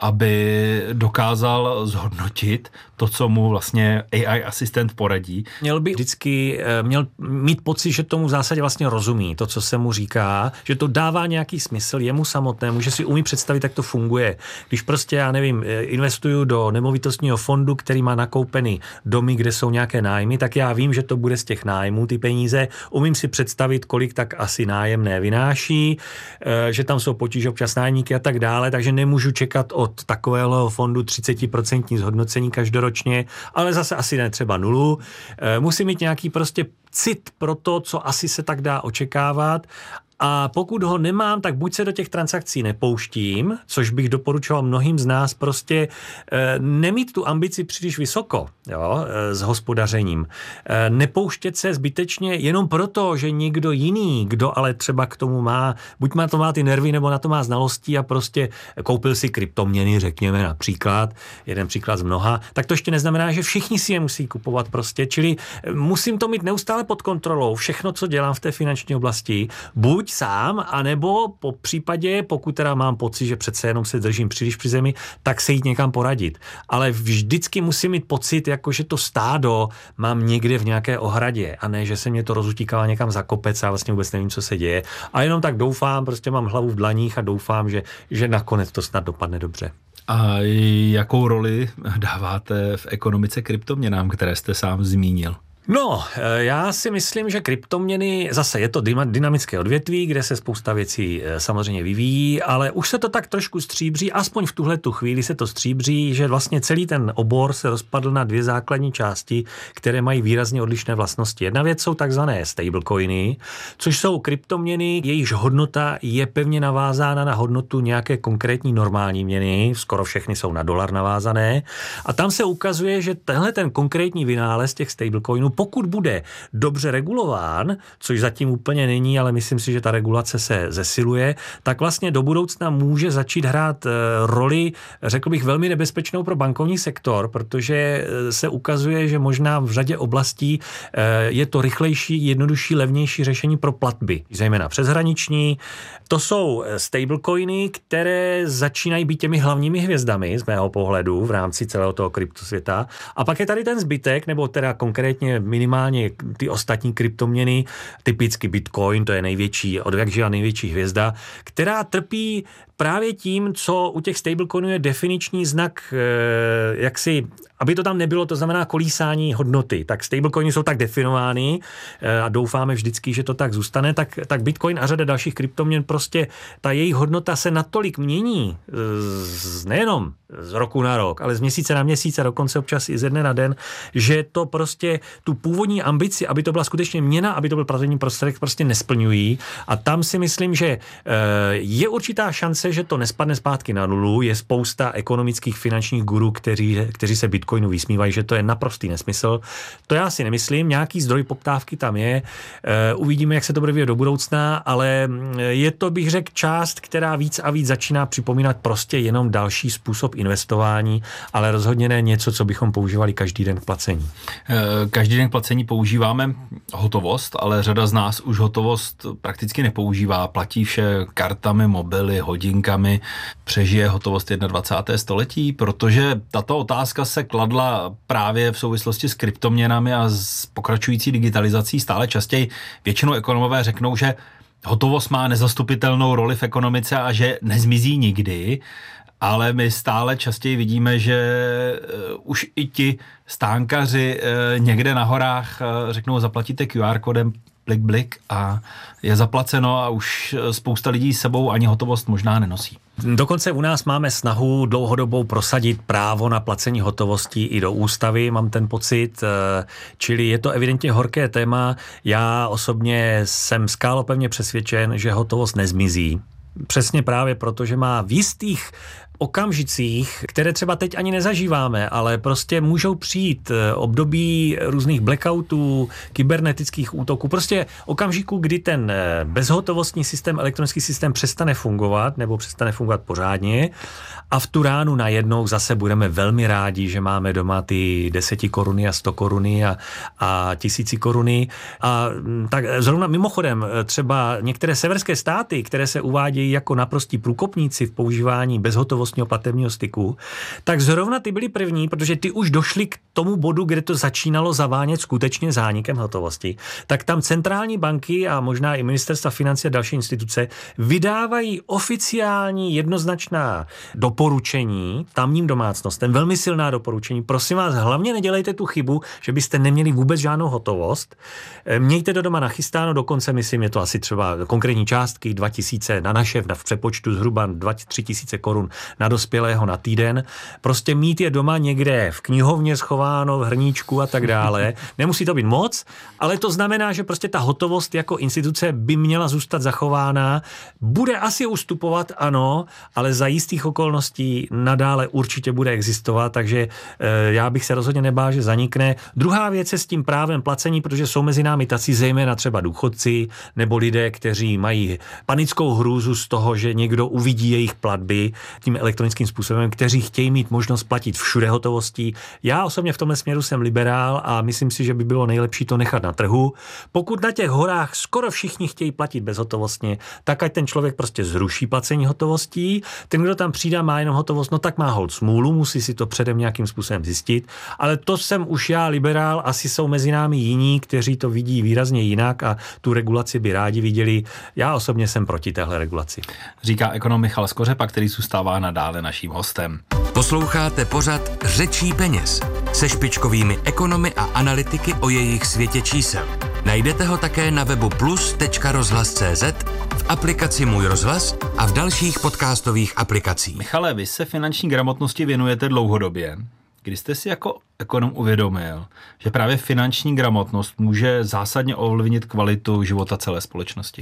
aby dokázal zhodnotit to, co mu vlastně AI asistent poradí? Měl by vždycky mít pocit, že tomu v zásadě vlastně rozumí, to, co se mu říká, že to dává nějaký smysl jemu samotnému, že si umí představit, jak to funguje. Když prostě, já nevím, investuju do nemovitostního fondu, který má nakoupeny domy, kde jsou nějaké nájmy, tak já vím, že to bude z těch nájmů ty peníze. Umím si představit, kolik tak asi nájemné vynáší, že tam jsou potíže občas nájemníky a tak dále, takže nemůžu čekat od takového fondu 30% zhodnocení každoročně, ale zase asi ne třeba 0. Musím mít nějaký prostě cit pro to, co asi se tak dá očekávat. A pokud ho nemám, tak buď se do těch transakcí nepouštím, což bych doporučoval mnohým z nás prostě nemít tu ambici příliš vysoko, jo, s hospodařením. Nepouštět se zbytečně jenom proto, že někdo jiný, kdo ale třeba k tomu má, buď má to má ty nervy, nebo na to má znalosti a prostě koupil si kryptoměny, řekněme například, jeden příklad z mnoha, tak to ještě neznamená, že všichni si je musí kupovat prostě, čili musím to mít neustále pod kontrolou, všechno, co dělám v té finanční oblasti, buď buď sám, anebo po případě, pokud teda mám pocit, že přece jenom se držím příliš při zemi, tak se jít někam poradit. Ale vždycky musím mít pocit, jako že to stádo mám někde v nějaké ohradě a ne, že se mě to rozutíká někam za kopec a vlastně vůbec nevím, co se děje. A jenom tak doufám, prostě mám hlavu v dlaních a doufám, že nakonec to snad dopadne dobře. A jakou roli dáváte v ekonomice kryptoměnám, které jste sám zmínil? No, já si myslím, že kryptoměny, zase je to dynamické odvětví, kde se spousta věcí samozřejmě vyvíjí, ale už se to tak trošku stříbří, aspoň v tuhletu chvíli se to stříbří, že vlastně celý ten obor se rozpadl na dvě základní části, které mají výrazně odlišné vlastnosti. Jedna věc jsou takzvané stablecoiny, což jsou kryptoměny, jejichž hodnota je pevně navázána na hodnotu nějaké konkrétní normální měny, skoro všechny jsou na dolar navázané, a tam se ukazuje, že tenhle ten konkrétní vynález těch stablecoinů, pokud bude dobře regulován, což zatím úplně není, ale myslím si, že ta regulace se zesiluje, tak vlastně do budoucna může začít hrát roli, řekl bych, velmi nebezpečnou pro bankovní sektor, protože se ukazuje, že možná v řadě oblastí je to rychlejší, jednodušší, levnější řešení pro platby, zejména přeshraniční. To jsou stablecoiny, které začínají být těmi hlavními hvězdami z mého pohledu v rámci celého toho kryptosvěta. A pak je tady ten zbytek, nebo teda konkrétně minimálně ty ostatní kryptoměny, typicky Bitcoin, to je největší, odjakživa největší hvězda, která trpí právě tím, co u těch stablecoinů je definiční znak, jaksi, aby to tam nebylo, to znamená kolísání hodnoty. Tak stablecoiny jsou tak definovány a doufáme vždycky, že to tak zůstane, tak Bitcoin a řada dalších kryptoměn, prostě ta jejich hodnota se natolik mění, nejenom z roku na rok, ale z měsíce na měsíc a dokonce občas i ze dne na den, že to prostě tu původní ambici, aby to byla skutečně měna, aby to byl pracovní prostředek, prostě nesplňují. A tam si myslím, že je určitá šance, že to nespadne zpátky na nulu. Je spousta ekonomických finančních gurů, kteří se Bitcoinu vysmívají, že to je naprostý nesmysl. To já si nemyslím, nějaký zdroj poptávky tam je. Uvidíme, jak se to bude vyvíjet do budoucna, ale je to, bych řekl, část, která víc a víc začíná připomínat prostě jenom další způsob investování, ale rozhodně ne něco, co bychom používali každý den k placení. Každý den k placení používáme hotovost, ale řada z nás už hotovost prakticky nepoužívá. Platí vše kartami, mobily, hodinkami. Přežije hotovost 21. století? Protože tato otázka se kladla právě v souvislosti s kryptoměnami a s pokračující digitalizací stále častěji. Většinou ekonomové řeknou, že hotovost má nezastupitelnou roli v ekonomice a že nezmizí nikdy, ale my stále častěji vidíme, že už i ti stánkaři někde na horách řeknou, zaplatíte QR kódem, blik a je zaplaceno a už spousta lidí s sebou ani hotovost možná nenosí. Dokonce u nás máme snahu dlouhodobou prosadit právo na placení hotovostí i do ústavy, mám ten pocit, čili je to evidentně horké téma. Já osobně jsem skálopevně přesvědčen, že hotovost nezmizí. Přesně právě proto, že má v jistých okamžicích, které třeba teď ani nezažíváme, ale prostě můžou přijít období různých blackoutů, kybernetických útoků, prostě okamžiku, kdy ten bezhotovostní systém, elektronický systém přestane fungovat nebo přestane fungovat pořádně a v tu ránu najednou zase budeme velmi rádi, že máme doma ty 10 koruny a 100 koruny a 1000 koruny. A tak zrovna mimochodem třeba některé severské státy, které se uvádějí jako naprostí průkopníci v používání bezhotovostního platebního styku, tak zrovna ty byli první, protože ty už došli k tomu bodu, kde to začínalo zavánět skutečně zánikem hotovosti. Tak tam centrální banky a možná i ministerstva financí a další instituce vydávají oficiální jednoznačná doporučení tamním domácnostem, velmi silná doporučení. Prosím vás, hlavně nedělejte tu chybu, že byste neměli vůbec žádnou hotovost. Mějte to doma nachystáno, dokonce myslím, je to asi třeba konkrétní částky 2000 na naše, v přepočtu zhruba 2-3 tisíce korun na dospělého na týden. Prostě mít je doma někde v knihovně schováno, v hrníčku a tak dále. Nemusí to být moc, ale to znamená, že prostě ta hotovost jako instituce by měla zůstat zachována. Bude asi ustupovat, ano, ale za jistých okolností nadále určitě bude existovat, takže já bych se rozhodně nebál, že zanikne. Druhá věc je s tím právem placení, protože jsou mezi námi tací zejména třeba důchodci nebo lidé, kteří mají panickou hrůzu z toho, že někdo uvidí jejich platby tím elektronickým způsobem, kteří chtějí mít možnost platit všude hotovostí. Já osobně v tomhle směru jsem liberál a myslím si, že by bylo nejlepší to nechat na trhu. Pokud na těch horách skoro všichni chtějí platit bezhotovostně, tak ať ten člověk prostě zruší placení hotovostí. Ten, kdo tam přijde, má jenom hotovost, no tak má holt smůlu, musí si to předem nějakým způsobem zjistit. Ale to jsem už já liberál, asi jsou mezi námi jiní, kteří to vidí výrazně jinak a tu regulaci by rádi viděli. Já osobně jsem proti téhle regulaci. Říká ekonom Michal Skořepa, který zůstává nadále naším hostem. Posloucháte pořad Řečí peněz se špičkovými ekonomy a analytiky o jejich světě čísel. Najdete ho také na webu plus.rozhlas.cz, v aplikaci Můj rozhlas a v dalších podcastových aplikacích. Michale, vy se finanční gramotnosti věnujete dlouhodobě. Kdy jste si jako ekonom uvědomil, že právě finanční gramotnost může zásadně ovlivnit kvalitu života celé společnosti?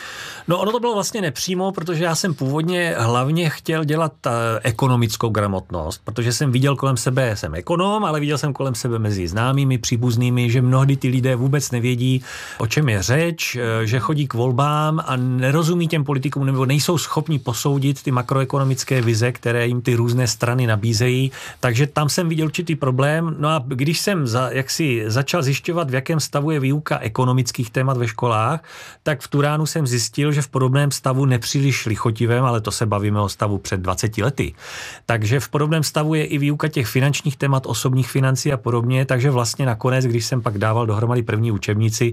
No ono to bylo vlastně nepřímo, protože já jsem původně hlavně chtěl dělat ekonomickou gramotnost, protože jsem viděl kolem sebe, jsem ekonom, ale viděl jsem kolem sebe mezi známými, příbuznými, že mnohdy ty lidé vůbec nevědí, o čem je řeč, že chodí k volbám a nerozumí těm politikům nebo nejsou schopni posoudit ty makroekonomické vize, které jim ty různé strany nabízejí, takže tam jsem viděl určitý problém. No a když jsem začal zjišťovat, v jakém stavu je výuka ekonomických témat ve školách, tak v tu ránu jsem zjistil, že v podobném stavu nepříliš lichotivém, ale to se bavíme o stavu před 20 lety. Takže v podobném stavu je i výuka těch finančních témat, osobních financí a podobně, takže vlastně nakonec, když jsem pak dával dohromady první učebnici,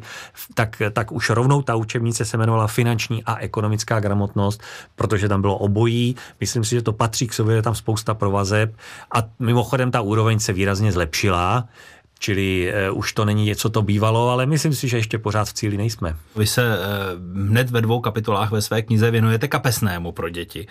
tak už rovnou ta učebnice se jmenovala Finanční a ekonomická gramotnost, protože tam bylo obojí. Myslím si, že to patří k sobě, je tam spousta provazeb a mimochodem ta úroveň se výrazně zlepšila. Čili už to není něco, to bývalo, ale myslím si, že ještě pořád v cíli nejsme. Vy se hned ve 2 kapitolách ve své knize věnujete kapesnému pro děti.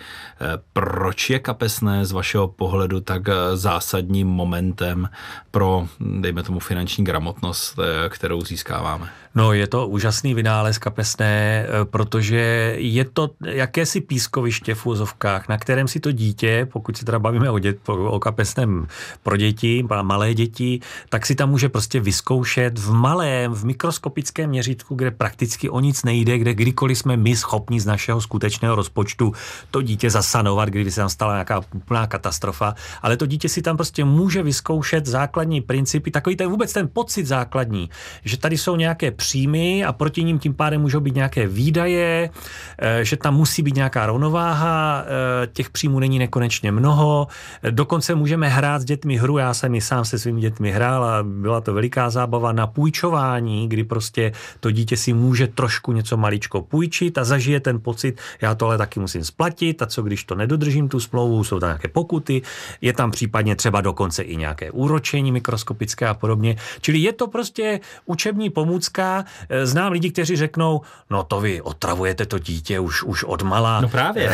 Proč je kapesné z vašeho pohledu tak zásadním momentem pro, dejme tomu, finanční gramotnost, kterou získáváme? No, je to úžasný vynález kapesné, protože je to jakési pískoviště v úzovkách, na kterém si to dítě, pokud se teda bavíme o kapesném pro děti, malé děti, tak si tam může prostě vyzkoušet v mikroskopickém měřítku, kde prakticky o nic nejde, kde kdykoliv jsme my schopni z našeho skutečného rozpočtu to dítě zasanovat, kdyby se tam stala nějaká úplná katastrofa, ale to dítě si tam prostě může vyzkoušet základní principy, takový ten vůbec ten pocit základní, že tady jsou nějaké příjmy a proti ním tím pádem můžou být nějaké výdaje, že tam musí být nějaká rovnováha, těch příjmů není nekonečně mnoho, dokonce můžeme hrát s dětmi hru, já jsem i sám se svými dětmi hrál a byla to veliká zábava na půjčování, kdy prostě to dítě si může trošku něco maličko půjčit a zažije ten pocit, já to ale taky musím splatit a co když to nedodržím tu smlouvu, jsou tam nějaké pokuty, je tam případně třeba dokonce i nějaké úročení mikroskopické a podobně. Čili je to prostě učební pomůcka. Znám lidi, kteří řeknou, no to vy otravujete to dítě už odmala. No právě.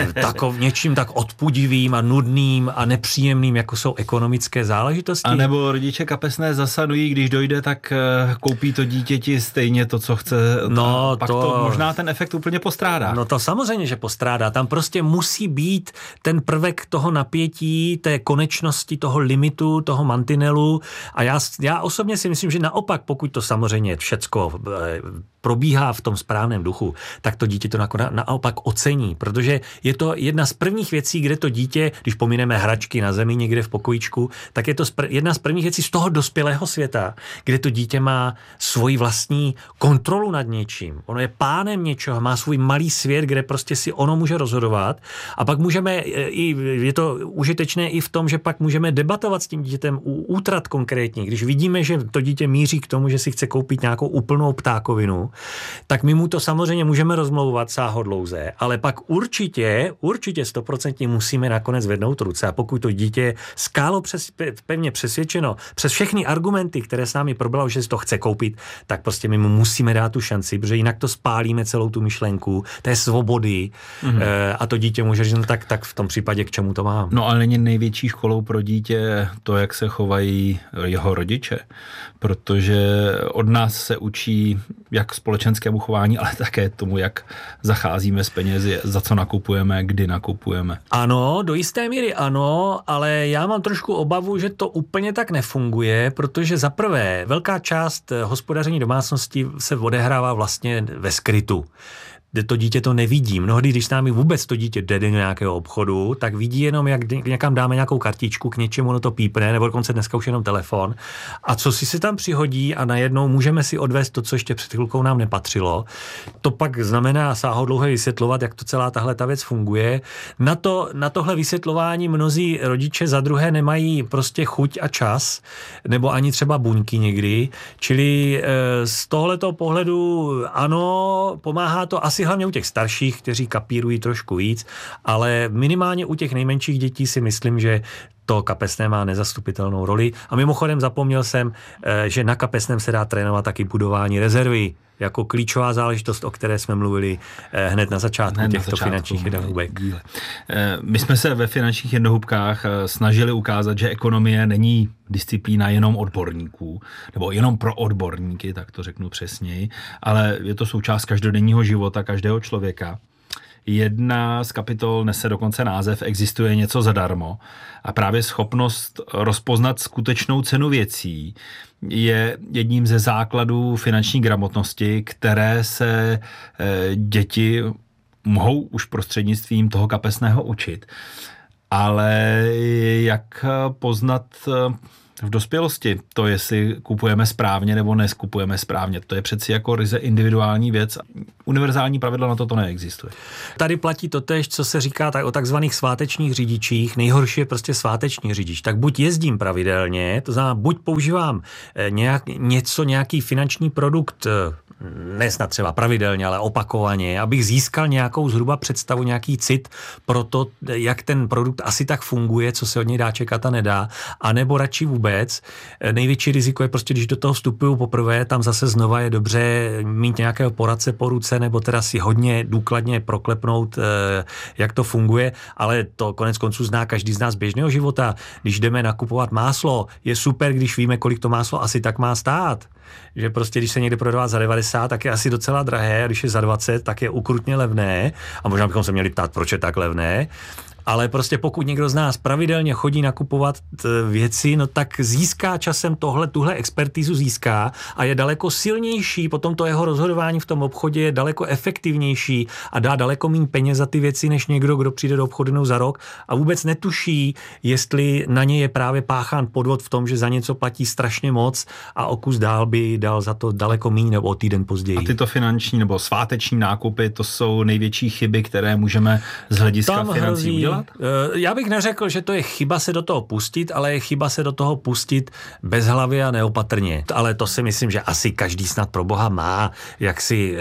Něčím tak odpudivým a nudným a nepříjemným, jako jsou ekonomické záležitosti. A nebo rodiče kapesné zasadují, když dojde, tak koupí to dítěti stejně to, co chce. No, pak to možná ten efekt úplně postrádá. No to samozřejmě, že postrádá. Tam prostě musí být ten prvek toho napětí, té konečnosti, toho limitu, toho mantinelu. A já osobně si myslím, že naopak, pokud to samozřejmě všecko probíhá v tom správném duchu, tak to dítě to naopak ocení, protože je to jedna z prvních věcí, kde to dítě, když pomineme hračky na zemi někde v pokojíčku, tak je to jedna z prvních věcí z toho dospělého světa, kde to dítě má svoji vlastní kontrolu nad něčím. Ono je pánem něčeho, má svůj malý svět, kde prostě si ono může rozhodovat a pak můžeme, je to užitečné i v tom, že pak můžeme debatovat s tím dítětem u útrat konkrétně. Když vidíme, že to dítě míří k tomu, že si chce koupit nějakou úplnou ptákovinu, tak my mu to samozřejmě můžeme rozmlouvat sáhodlouze, ale pak určitě 100% musíme nakonec vednout ruce a pokud to dítě pevně přesvědčeno přes všechny argumenty, které s námi probalo, že si to chce koupit, tak prostě my mu musíme dát tu šanci, protože jinak to spálíme celou tu myšlenku té svobody a to dítě může říct, no tak v tom případě k čemu to mám. No ale není největší školou pro dítě to, jak se chovají jeho rodiče, protože od nás se učí jak společenskému chování, ale také tomu, jak zacházíme s penězi, za co nakupujeme, kdy nakupujeme. Ano, do jisté míry ano, ale já mám trošku obavu, že to úplně tak nefunguje, protože za prvé velká část hospodaření domácnosti se odehrává vlastně ve skrytu. to dítě to nevidí. Mnohdy, když s námi vůbec to dítě jde do nějakého obchodu, tak vidí jenom, jak někam dáme nějakou kartičku, k něčemu ono to pípne, nebo dokonce dneska už jenom telefon. A co si se tam přihodí a najednou můžeme si odvést to, co ještě před chvilkou nám nepatřilo. To pak znamená sáhodlouhé vysvětlovat, jak to celá tahle ta věc funguje. Na tohle vysvětlování mnozí rodiče za druhé nemají prostě chuť a čas, nebo ani třeba buňky někdy. Čili z tohletoho pohledu ano, pomáhá to asi hlavně u těch starších, kteří kapírují trošku víc, ale minimálně u těch nejmenších dětí si myslím, že to kapesné má nezastupitelnou roli. A mimochodem zapomněl jsem, že na kapesném se dá trénovat taky budování rezervy, jako klíčová záležitost, o které jsme mluvili hned na začátku těchto finančních jednohubek. My jsme se ve finančních jednohubkách snažili ukázat, že ekonomie není disciplína jenom odborníků, nebo jenom pro odborníky, tak to řeknu přesněji, ale je to součást každodenního života každého člověka. Jedna z kapitol nese dokonce název Existuje něco zadarmo a právě schopnost rozpoznat skutečnou cenu věcí je jedním ze základů finanční gramotnosti, které se děti mohou už prostřednictvím toho kapesného učit. Ale jak poznat v dospělosti to, jestli kupujeme správně nebo neskupujeme správně, to je přeci jako ryze individuální věc. Univerzální pravidlo na to neexistuje. Tady platí totéž, co se říká o takzvaných svátečních řidičích. Nejhorší je prostě sváteční řidič. Tak buď jezdím pravidelně, to znamená, buď používám nějaký finanční produkt, ne snad třeba pravidelně, ale opakovaně, abych získal nějakou zhruba představu, nějaký cit pro to, jak ten produkt asi tak funguje, co se od něj dá čekat a nedá, anebo radši vůbec. Největší riziko je prostě, když do toho vstupuju poprvé, tam zase znova je dobře mít nějakého poradce po ruce, nebo teda si hodně důkladně proklepnout, jak to funguje, ale to konec konců zná každý z nás běžného života. Když jdeme nakupovat máslo, je super, když víme, kolik to máslo asi tak má stát. Že prostě, když se někde prodává za 90, tak je asi docela drahé, a když je za 20, tak je ukrutně levné. A možná bychom se měli ptát, proč je tak levné. Ale prostě pokud někdo z nás pravidelně chodí nakupovat věci, no tak získá časem tuhle expertízu získá a je daleko silnější, potom to jeho rozhodování v tom obchodě je daleko efektivnější a dá daleko méně peněz za ty věci, než někdo, kdo přijde do obchodu za rok a vůbec netuší, jestli na ně je právě páchán podvod v tom, že za něco platí strašně moc a o kus dál by dal za to daleko méně nebo o týden později. A tyto finanční nebo sváteční nákupy, to jsou největší chyby, které můžeme z hlediska financí udělat? Já bych neřekl, že to je chyba se do toho pustit, ale je chyba se do toho pustit bezhlavě a neopatrně. Ale to si myslím, že asi každý snad pro Boha má, jak si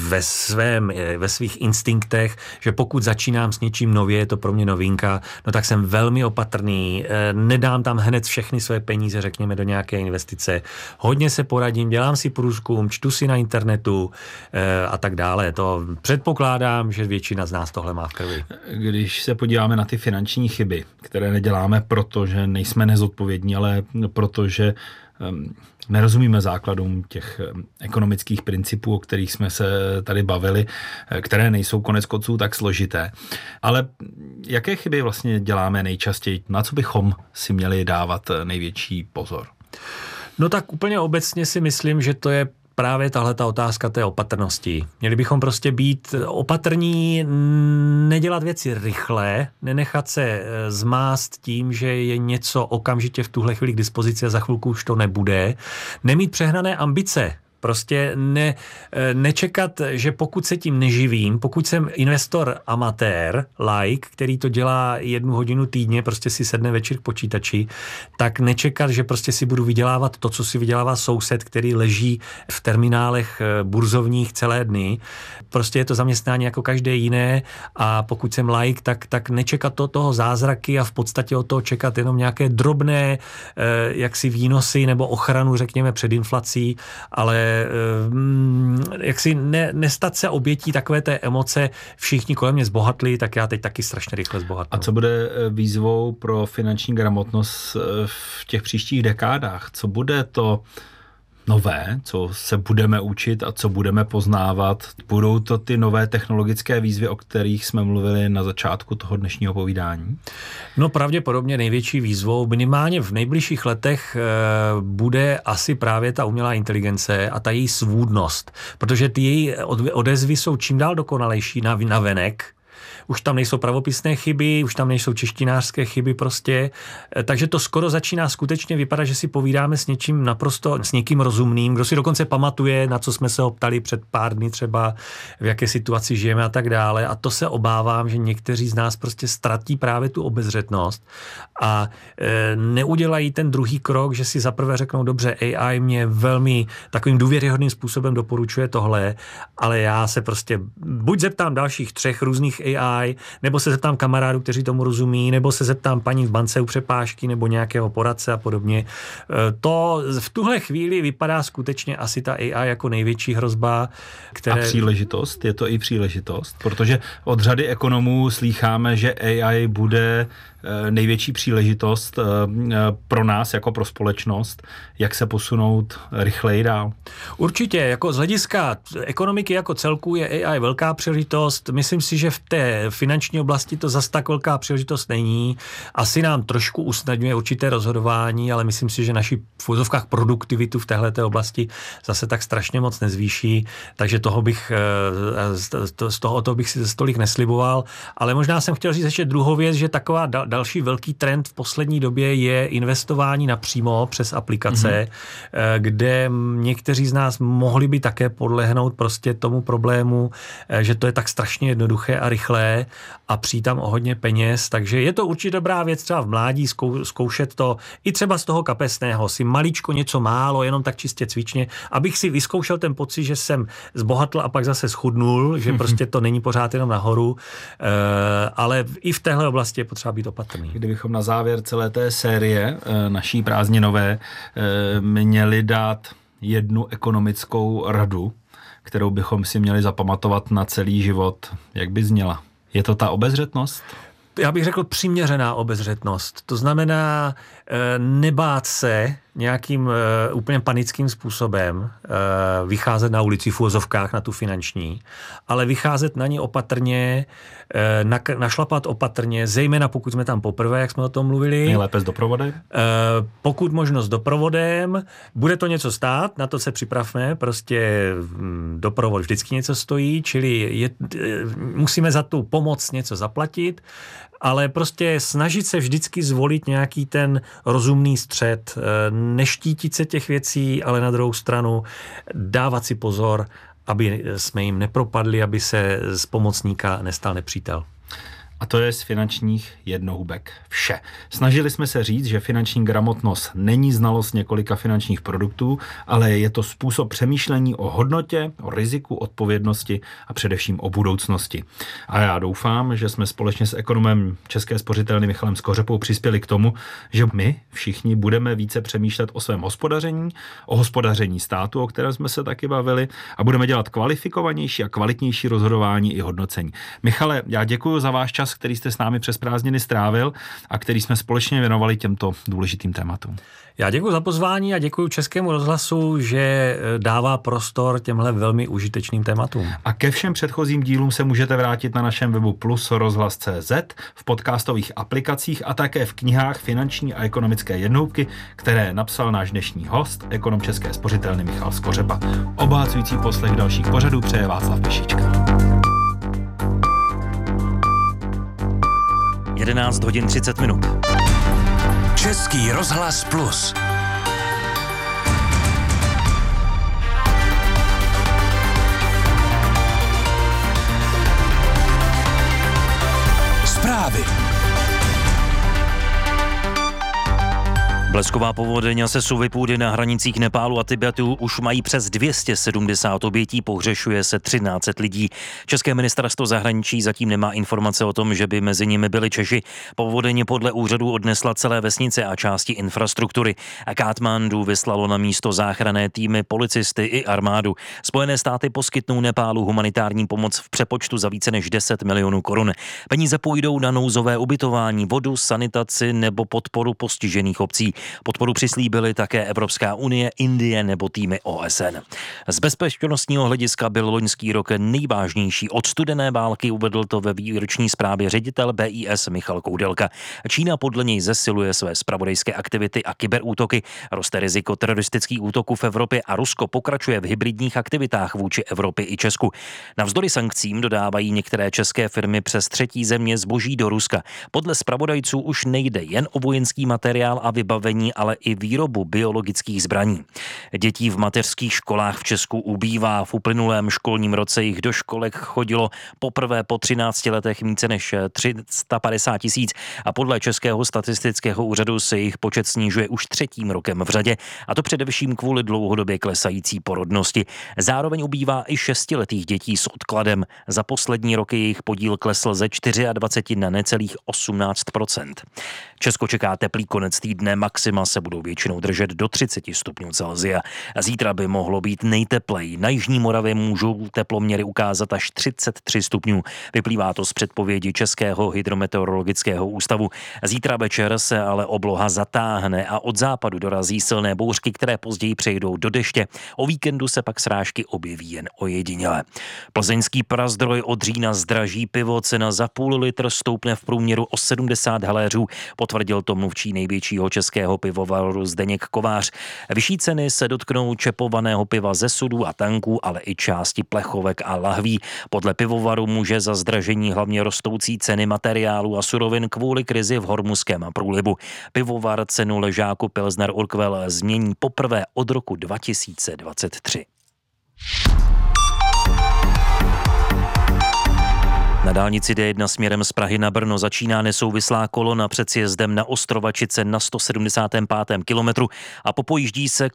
ve svých instinktech, že pokud začínám s něčím nově, je to pro mě novinka, no tak jsem velmi opatrný, nedám tam hned všechny své peníze, řekněme, do nějaké investice. Hodně se poradím, dělám si průzkum, čtu si na internetu a tak dále. To předpokládám, že většina z nás tohle má v krvi. Když se podíváme na ty finanční chyby, které neděláme proto, že nejsme nezodpovědní, ale protože nerozumíme základům těch ekonomických principů, o kterých jsme se tady bavili, které nejsou konec konců tak složité. Ale jaké chyby vlastně děláme nejčastěji? Na co bychom si měli dávat největší pozor? No tak úplně obecně si myslím, že to je právě tahleta otázka té opatrnosti. Měli bychom prostě být opatrní, nedělat věci rychle, nenechat se zmást tím, že je něco okamžitě v tuhle chvíli k dispozici a za chvilku už to nebude. Nemít přehnané ambice. Prostě nečekat, že pokud se tím neživím, pokud jsem investor amatér, like, který to dělá 1 hodinu týdně, prostě si sedne večer k počítači, tak nečekat, že prostě si budu vydělávat to, co si vydělává soused, který leží v terminálech burzovních celé dny. Prostě je to zaměstnání jako každé jiné a pokud jsem like, tak nečekat toho zázraky a v podstatě od toho čekat jenom nějaké drobné jaksi výnosy nebo ochranu, řekněme, před inflací, ale jak si nestat se obětí takové té emoce, všichni kolem mě zbohatli, tak já teď taky strašně rychle zbohatnu. A co bude výzvou pro finanční gramotnost v těch příštích dekádách? Co bude to nové, co se budeme učit a co budeme poznávat? Budou to ty nové technologické výzvy, o kterých jsme mluvili na začátku toho dnešního povídání? No pravděpodobně největší výzvou minimálně v nejbližších letech bude asi právě ta umělá inteligence a ta její svůdnost, protože ty její odezvy jsou čím dál dokonalejší na venek. Už tam nejsou pravopisné chyby, už tam nejsou češtinářské chyby prostě, takže to skoro začíná skutečně vypadat, že si povídáme s někým rozumným, kdo si dokonce pamatuje, na co jsme se ho ptali před pár dny třeba, v jaké situaci žijeme a tak dále, a to se obávám, že někteří z nás prostě ztratí právě tu obezřetnost a neudělají ten druhý krok, že si zaprvé řeknou, dobře, AI mě velmi takovým důvěryhodným způsobem doporučuje tohle, ale já se prostě buď zeptám dalších 3 různých AI, nebo se zeptám kamarádů, kteří tomu rozumí, nebo se zeptám paní v bance u přepážky, nebo nějakého poradce a podobně. To v tuhle chvíli vypadá skutečně asi ta AI jako největší hrozba, A příležitost? Je to i příležitost? Protože od řady ekonomů slýcháme, že AI bude největší příležitost pro nás jako pro společnost, jak se posunout rychleji dál. Určitě, jako z hlediska ekonomiky jako celku je AI velká příležitost. Myslím si, že v té finanční oblasti to zas tak velká příležitost není. Asi nám trošku usnadňuje určité rozhodování, ale myslím si, že naši v úzovkách produktivitu v téhleté oblasti zase tak strašně moc nezvýší, takže z toho bych si stolik nesliboval. Ale možná jsem chtěl říct ještě druhou věc, že taková další velký trend v poslední době je investování napřímo přes aplikace, kde někteří z nás mohli by také podlehnout prostě tomu problému, že to je tak strašně jednoduché a rychlé a přijít tam o hodně peněz, takže je to určitě dobrá věc třeba v mládí zkoušet to i třeba z toho kapesného, si maličko něco málo, jenom tak čistě cvičně, abych si vyzkoušel ten pocit, že jsem zbohatl a pak zase schudnul, že prostě to není pořád jenom nahoru, ale i v téhle oblasti je potřeba být opatrný. Kdybychom na závěr celé té série naší prázdninové měli dát jednu ekonomickou radu, kterou bychom si měli zapamatovat na celý život, jak by zněla? Je to ta obezřetnost? Já bych řekl přiměřená obezřetnost. To znamená nebát se nějakým úplně panickým způsobem vycházet na ulici v uvozovkách na tu finanční, ale vycházet na ní opatrně, našlapat opatrně, zejména pokud jsme tam poprvé, jak jsme o tom mluvili. Nejlépe s doprovodem? Pokud možno s doprovodem. Bude to něco stát, na to se připravme, prostě doprovod vždycky něco stojí, čili musíme za tu pomoc něco zaplatit, ale prostě snažit se vždycky zvolit nějaký ten rozumný střed, neštítit se těch věcí, ale na druhou stranu dávat si pozor, aby jsme jim nepropadli, aby se z pomocníka nestal nepřítel. A to je z finančních jednohubek vše. Snažili jsme se říct, že finanční gramotnost není znalost několika finančních produktů, ale je to způsob přemýšlení o hodnotě, o riziku, odpovědnosti a především o budoucnosti. A já doufám, že jsme společně s ekonomem České spořitelny Michalem Skořepou přispěli k tomu, že my všichni budeme více přemýšlet o svém hospodaření, o hospodaření státu, o kterém jsme se taky bavili, a budeme dělat kvalifikovanější a kvalitnější rozhodování i hodnocení. Michale, já děkuji za váš čas, který jste s námi přes prázdniny strávil a který jsme společně věnovali těmto důležitým tématům. Já děkuji za pozvání a děkuji Českému rozhlasu, že dává prostor těmhle velmi užitečným tématům. A ke všem předchozím dílům se můžete vrátit na našem webu plus.rozhlas.cz, v podcastových aplikacích a také v knihách Finanční a ekonomické jednohubky, které napsal náš dnešní host, ekonom České spořitelny Michal Skořepa. Obohacující poslech dalších pořadů přeje Václav Pešička. 11 hodin 30 minut. Český rozhlas Plus. Zprávy. Blesková povodeň se suvy půdy na hranicích Nepálu a Tibetu už mají přes 270 obětí, pohřešuje se 1300 lidí. České ministerstvo zahraničí zatím nemá informace o tom, že by mezi nimi byli Češi. Povodeň podle úřadů odnesla celé vesnice a části infrastruktury. A Katmandu vyslalo na místo záchranné týmy, policisty i armádu. Spojené státy poskytnou Nepálu humanitární pomoc v přepočtu za více než 10 milionů korun. Peníze půjdou na nouzové ubytování, vodu, sanitaci nebo podporu postižených obcí. Podporu přislíbily také Evropská unie, Indie nebo týmy OSN. Z bezpečnostního hlediska byl loňský rok nejvážnější od studené války, uvedl to ve výroční zprávě ředitel BIS Michal Koudelka. Čína podle něj zesiluje své zpravodajské aktivity a kyberútoky, roste riziko teroristických útoků v Evropě a Rusko pokračuje v hybridních aktivitách vůči Evropě i Česku. Navzdory sankcím dodávají některé české firmy přes třetí země zboží do Ruska. Podle zpravodajců už nejde jen o vojenský materiál a vybavení, ale i výrobu biologických zbraní. Dětí v mateřských školách v Česku ubývá. V uplynulém školním roce jich do školek chodilo poprvé po 13 letech více než 350 000 a podle Českého statistického úřadu se jejich počet snižuje už třetím rokem v řadě, a to především kvůli dlouhodobě klesající porodnosti. Zároveň ubývá i 6letých dětí s odkladem. Za poslední roky jejich podíl klesl ze 24 na necelých 18%. Česko čeká teplý konec týdne, maxima se budou většinou držet do 30 stupňů Celsia. Zítra by mohlo být nejtepleji. Na jižní Moravě můžou teploměry ukázat až 33 stupňů. Vyplývá to z předpovědi Českého hydrometeorologického ústavu. Zítra večer se ale obloha zatáhne a od západu dorazí silné bouřky, které později přejdou do deště. O víkendu se pak srážky objeví jen ojediněle. Plzeňský Prazdroj od října zdraží pivo, cena za půl litr stoupne v průměru o 70 haléřů, potvrdil to mluvčí největšího českého pivovaru Zdeněk Kovář. Vyšší ceny se dotknou čepovaného piva ze sudů a tanků, ale i části plechovek a lahví. Podle pivovaru může za zdražení hlavně rostoucí ceny materiálů a surovin kvůli krizi v Hormuzském průlivu. Pivovar cenu ležáku Pilsner Urquell změní poprvé od roku 2023. Na dálnici D1 směrem z Prahy na Brno začíná nesouvislá kolona před sjezdem na Ostrovačice na 175. kilometru a popojíždí se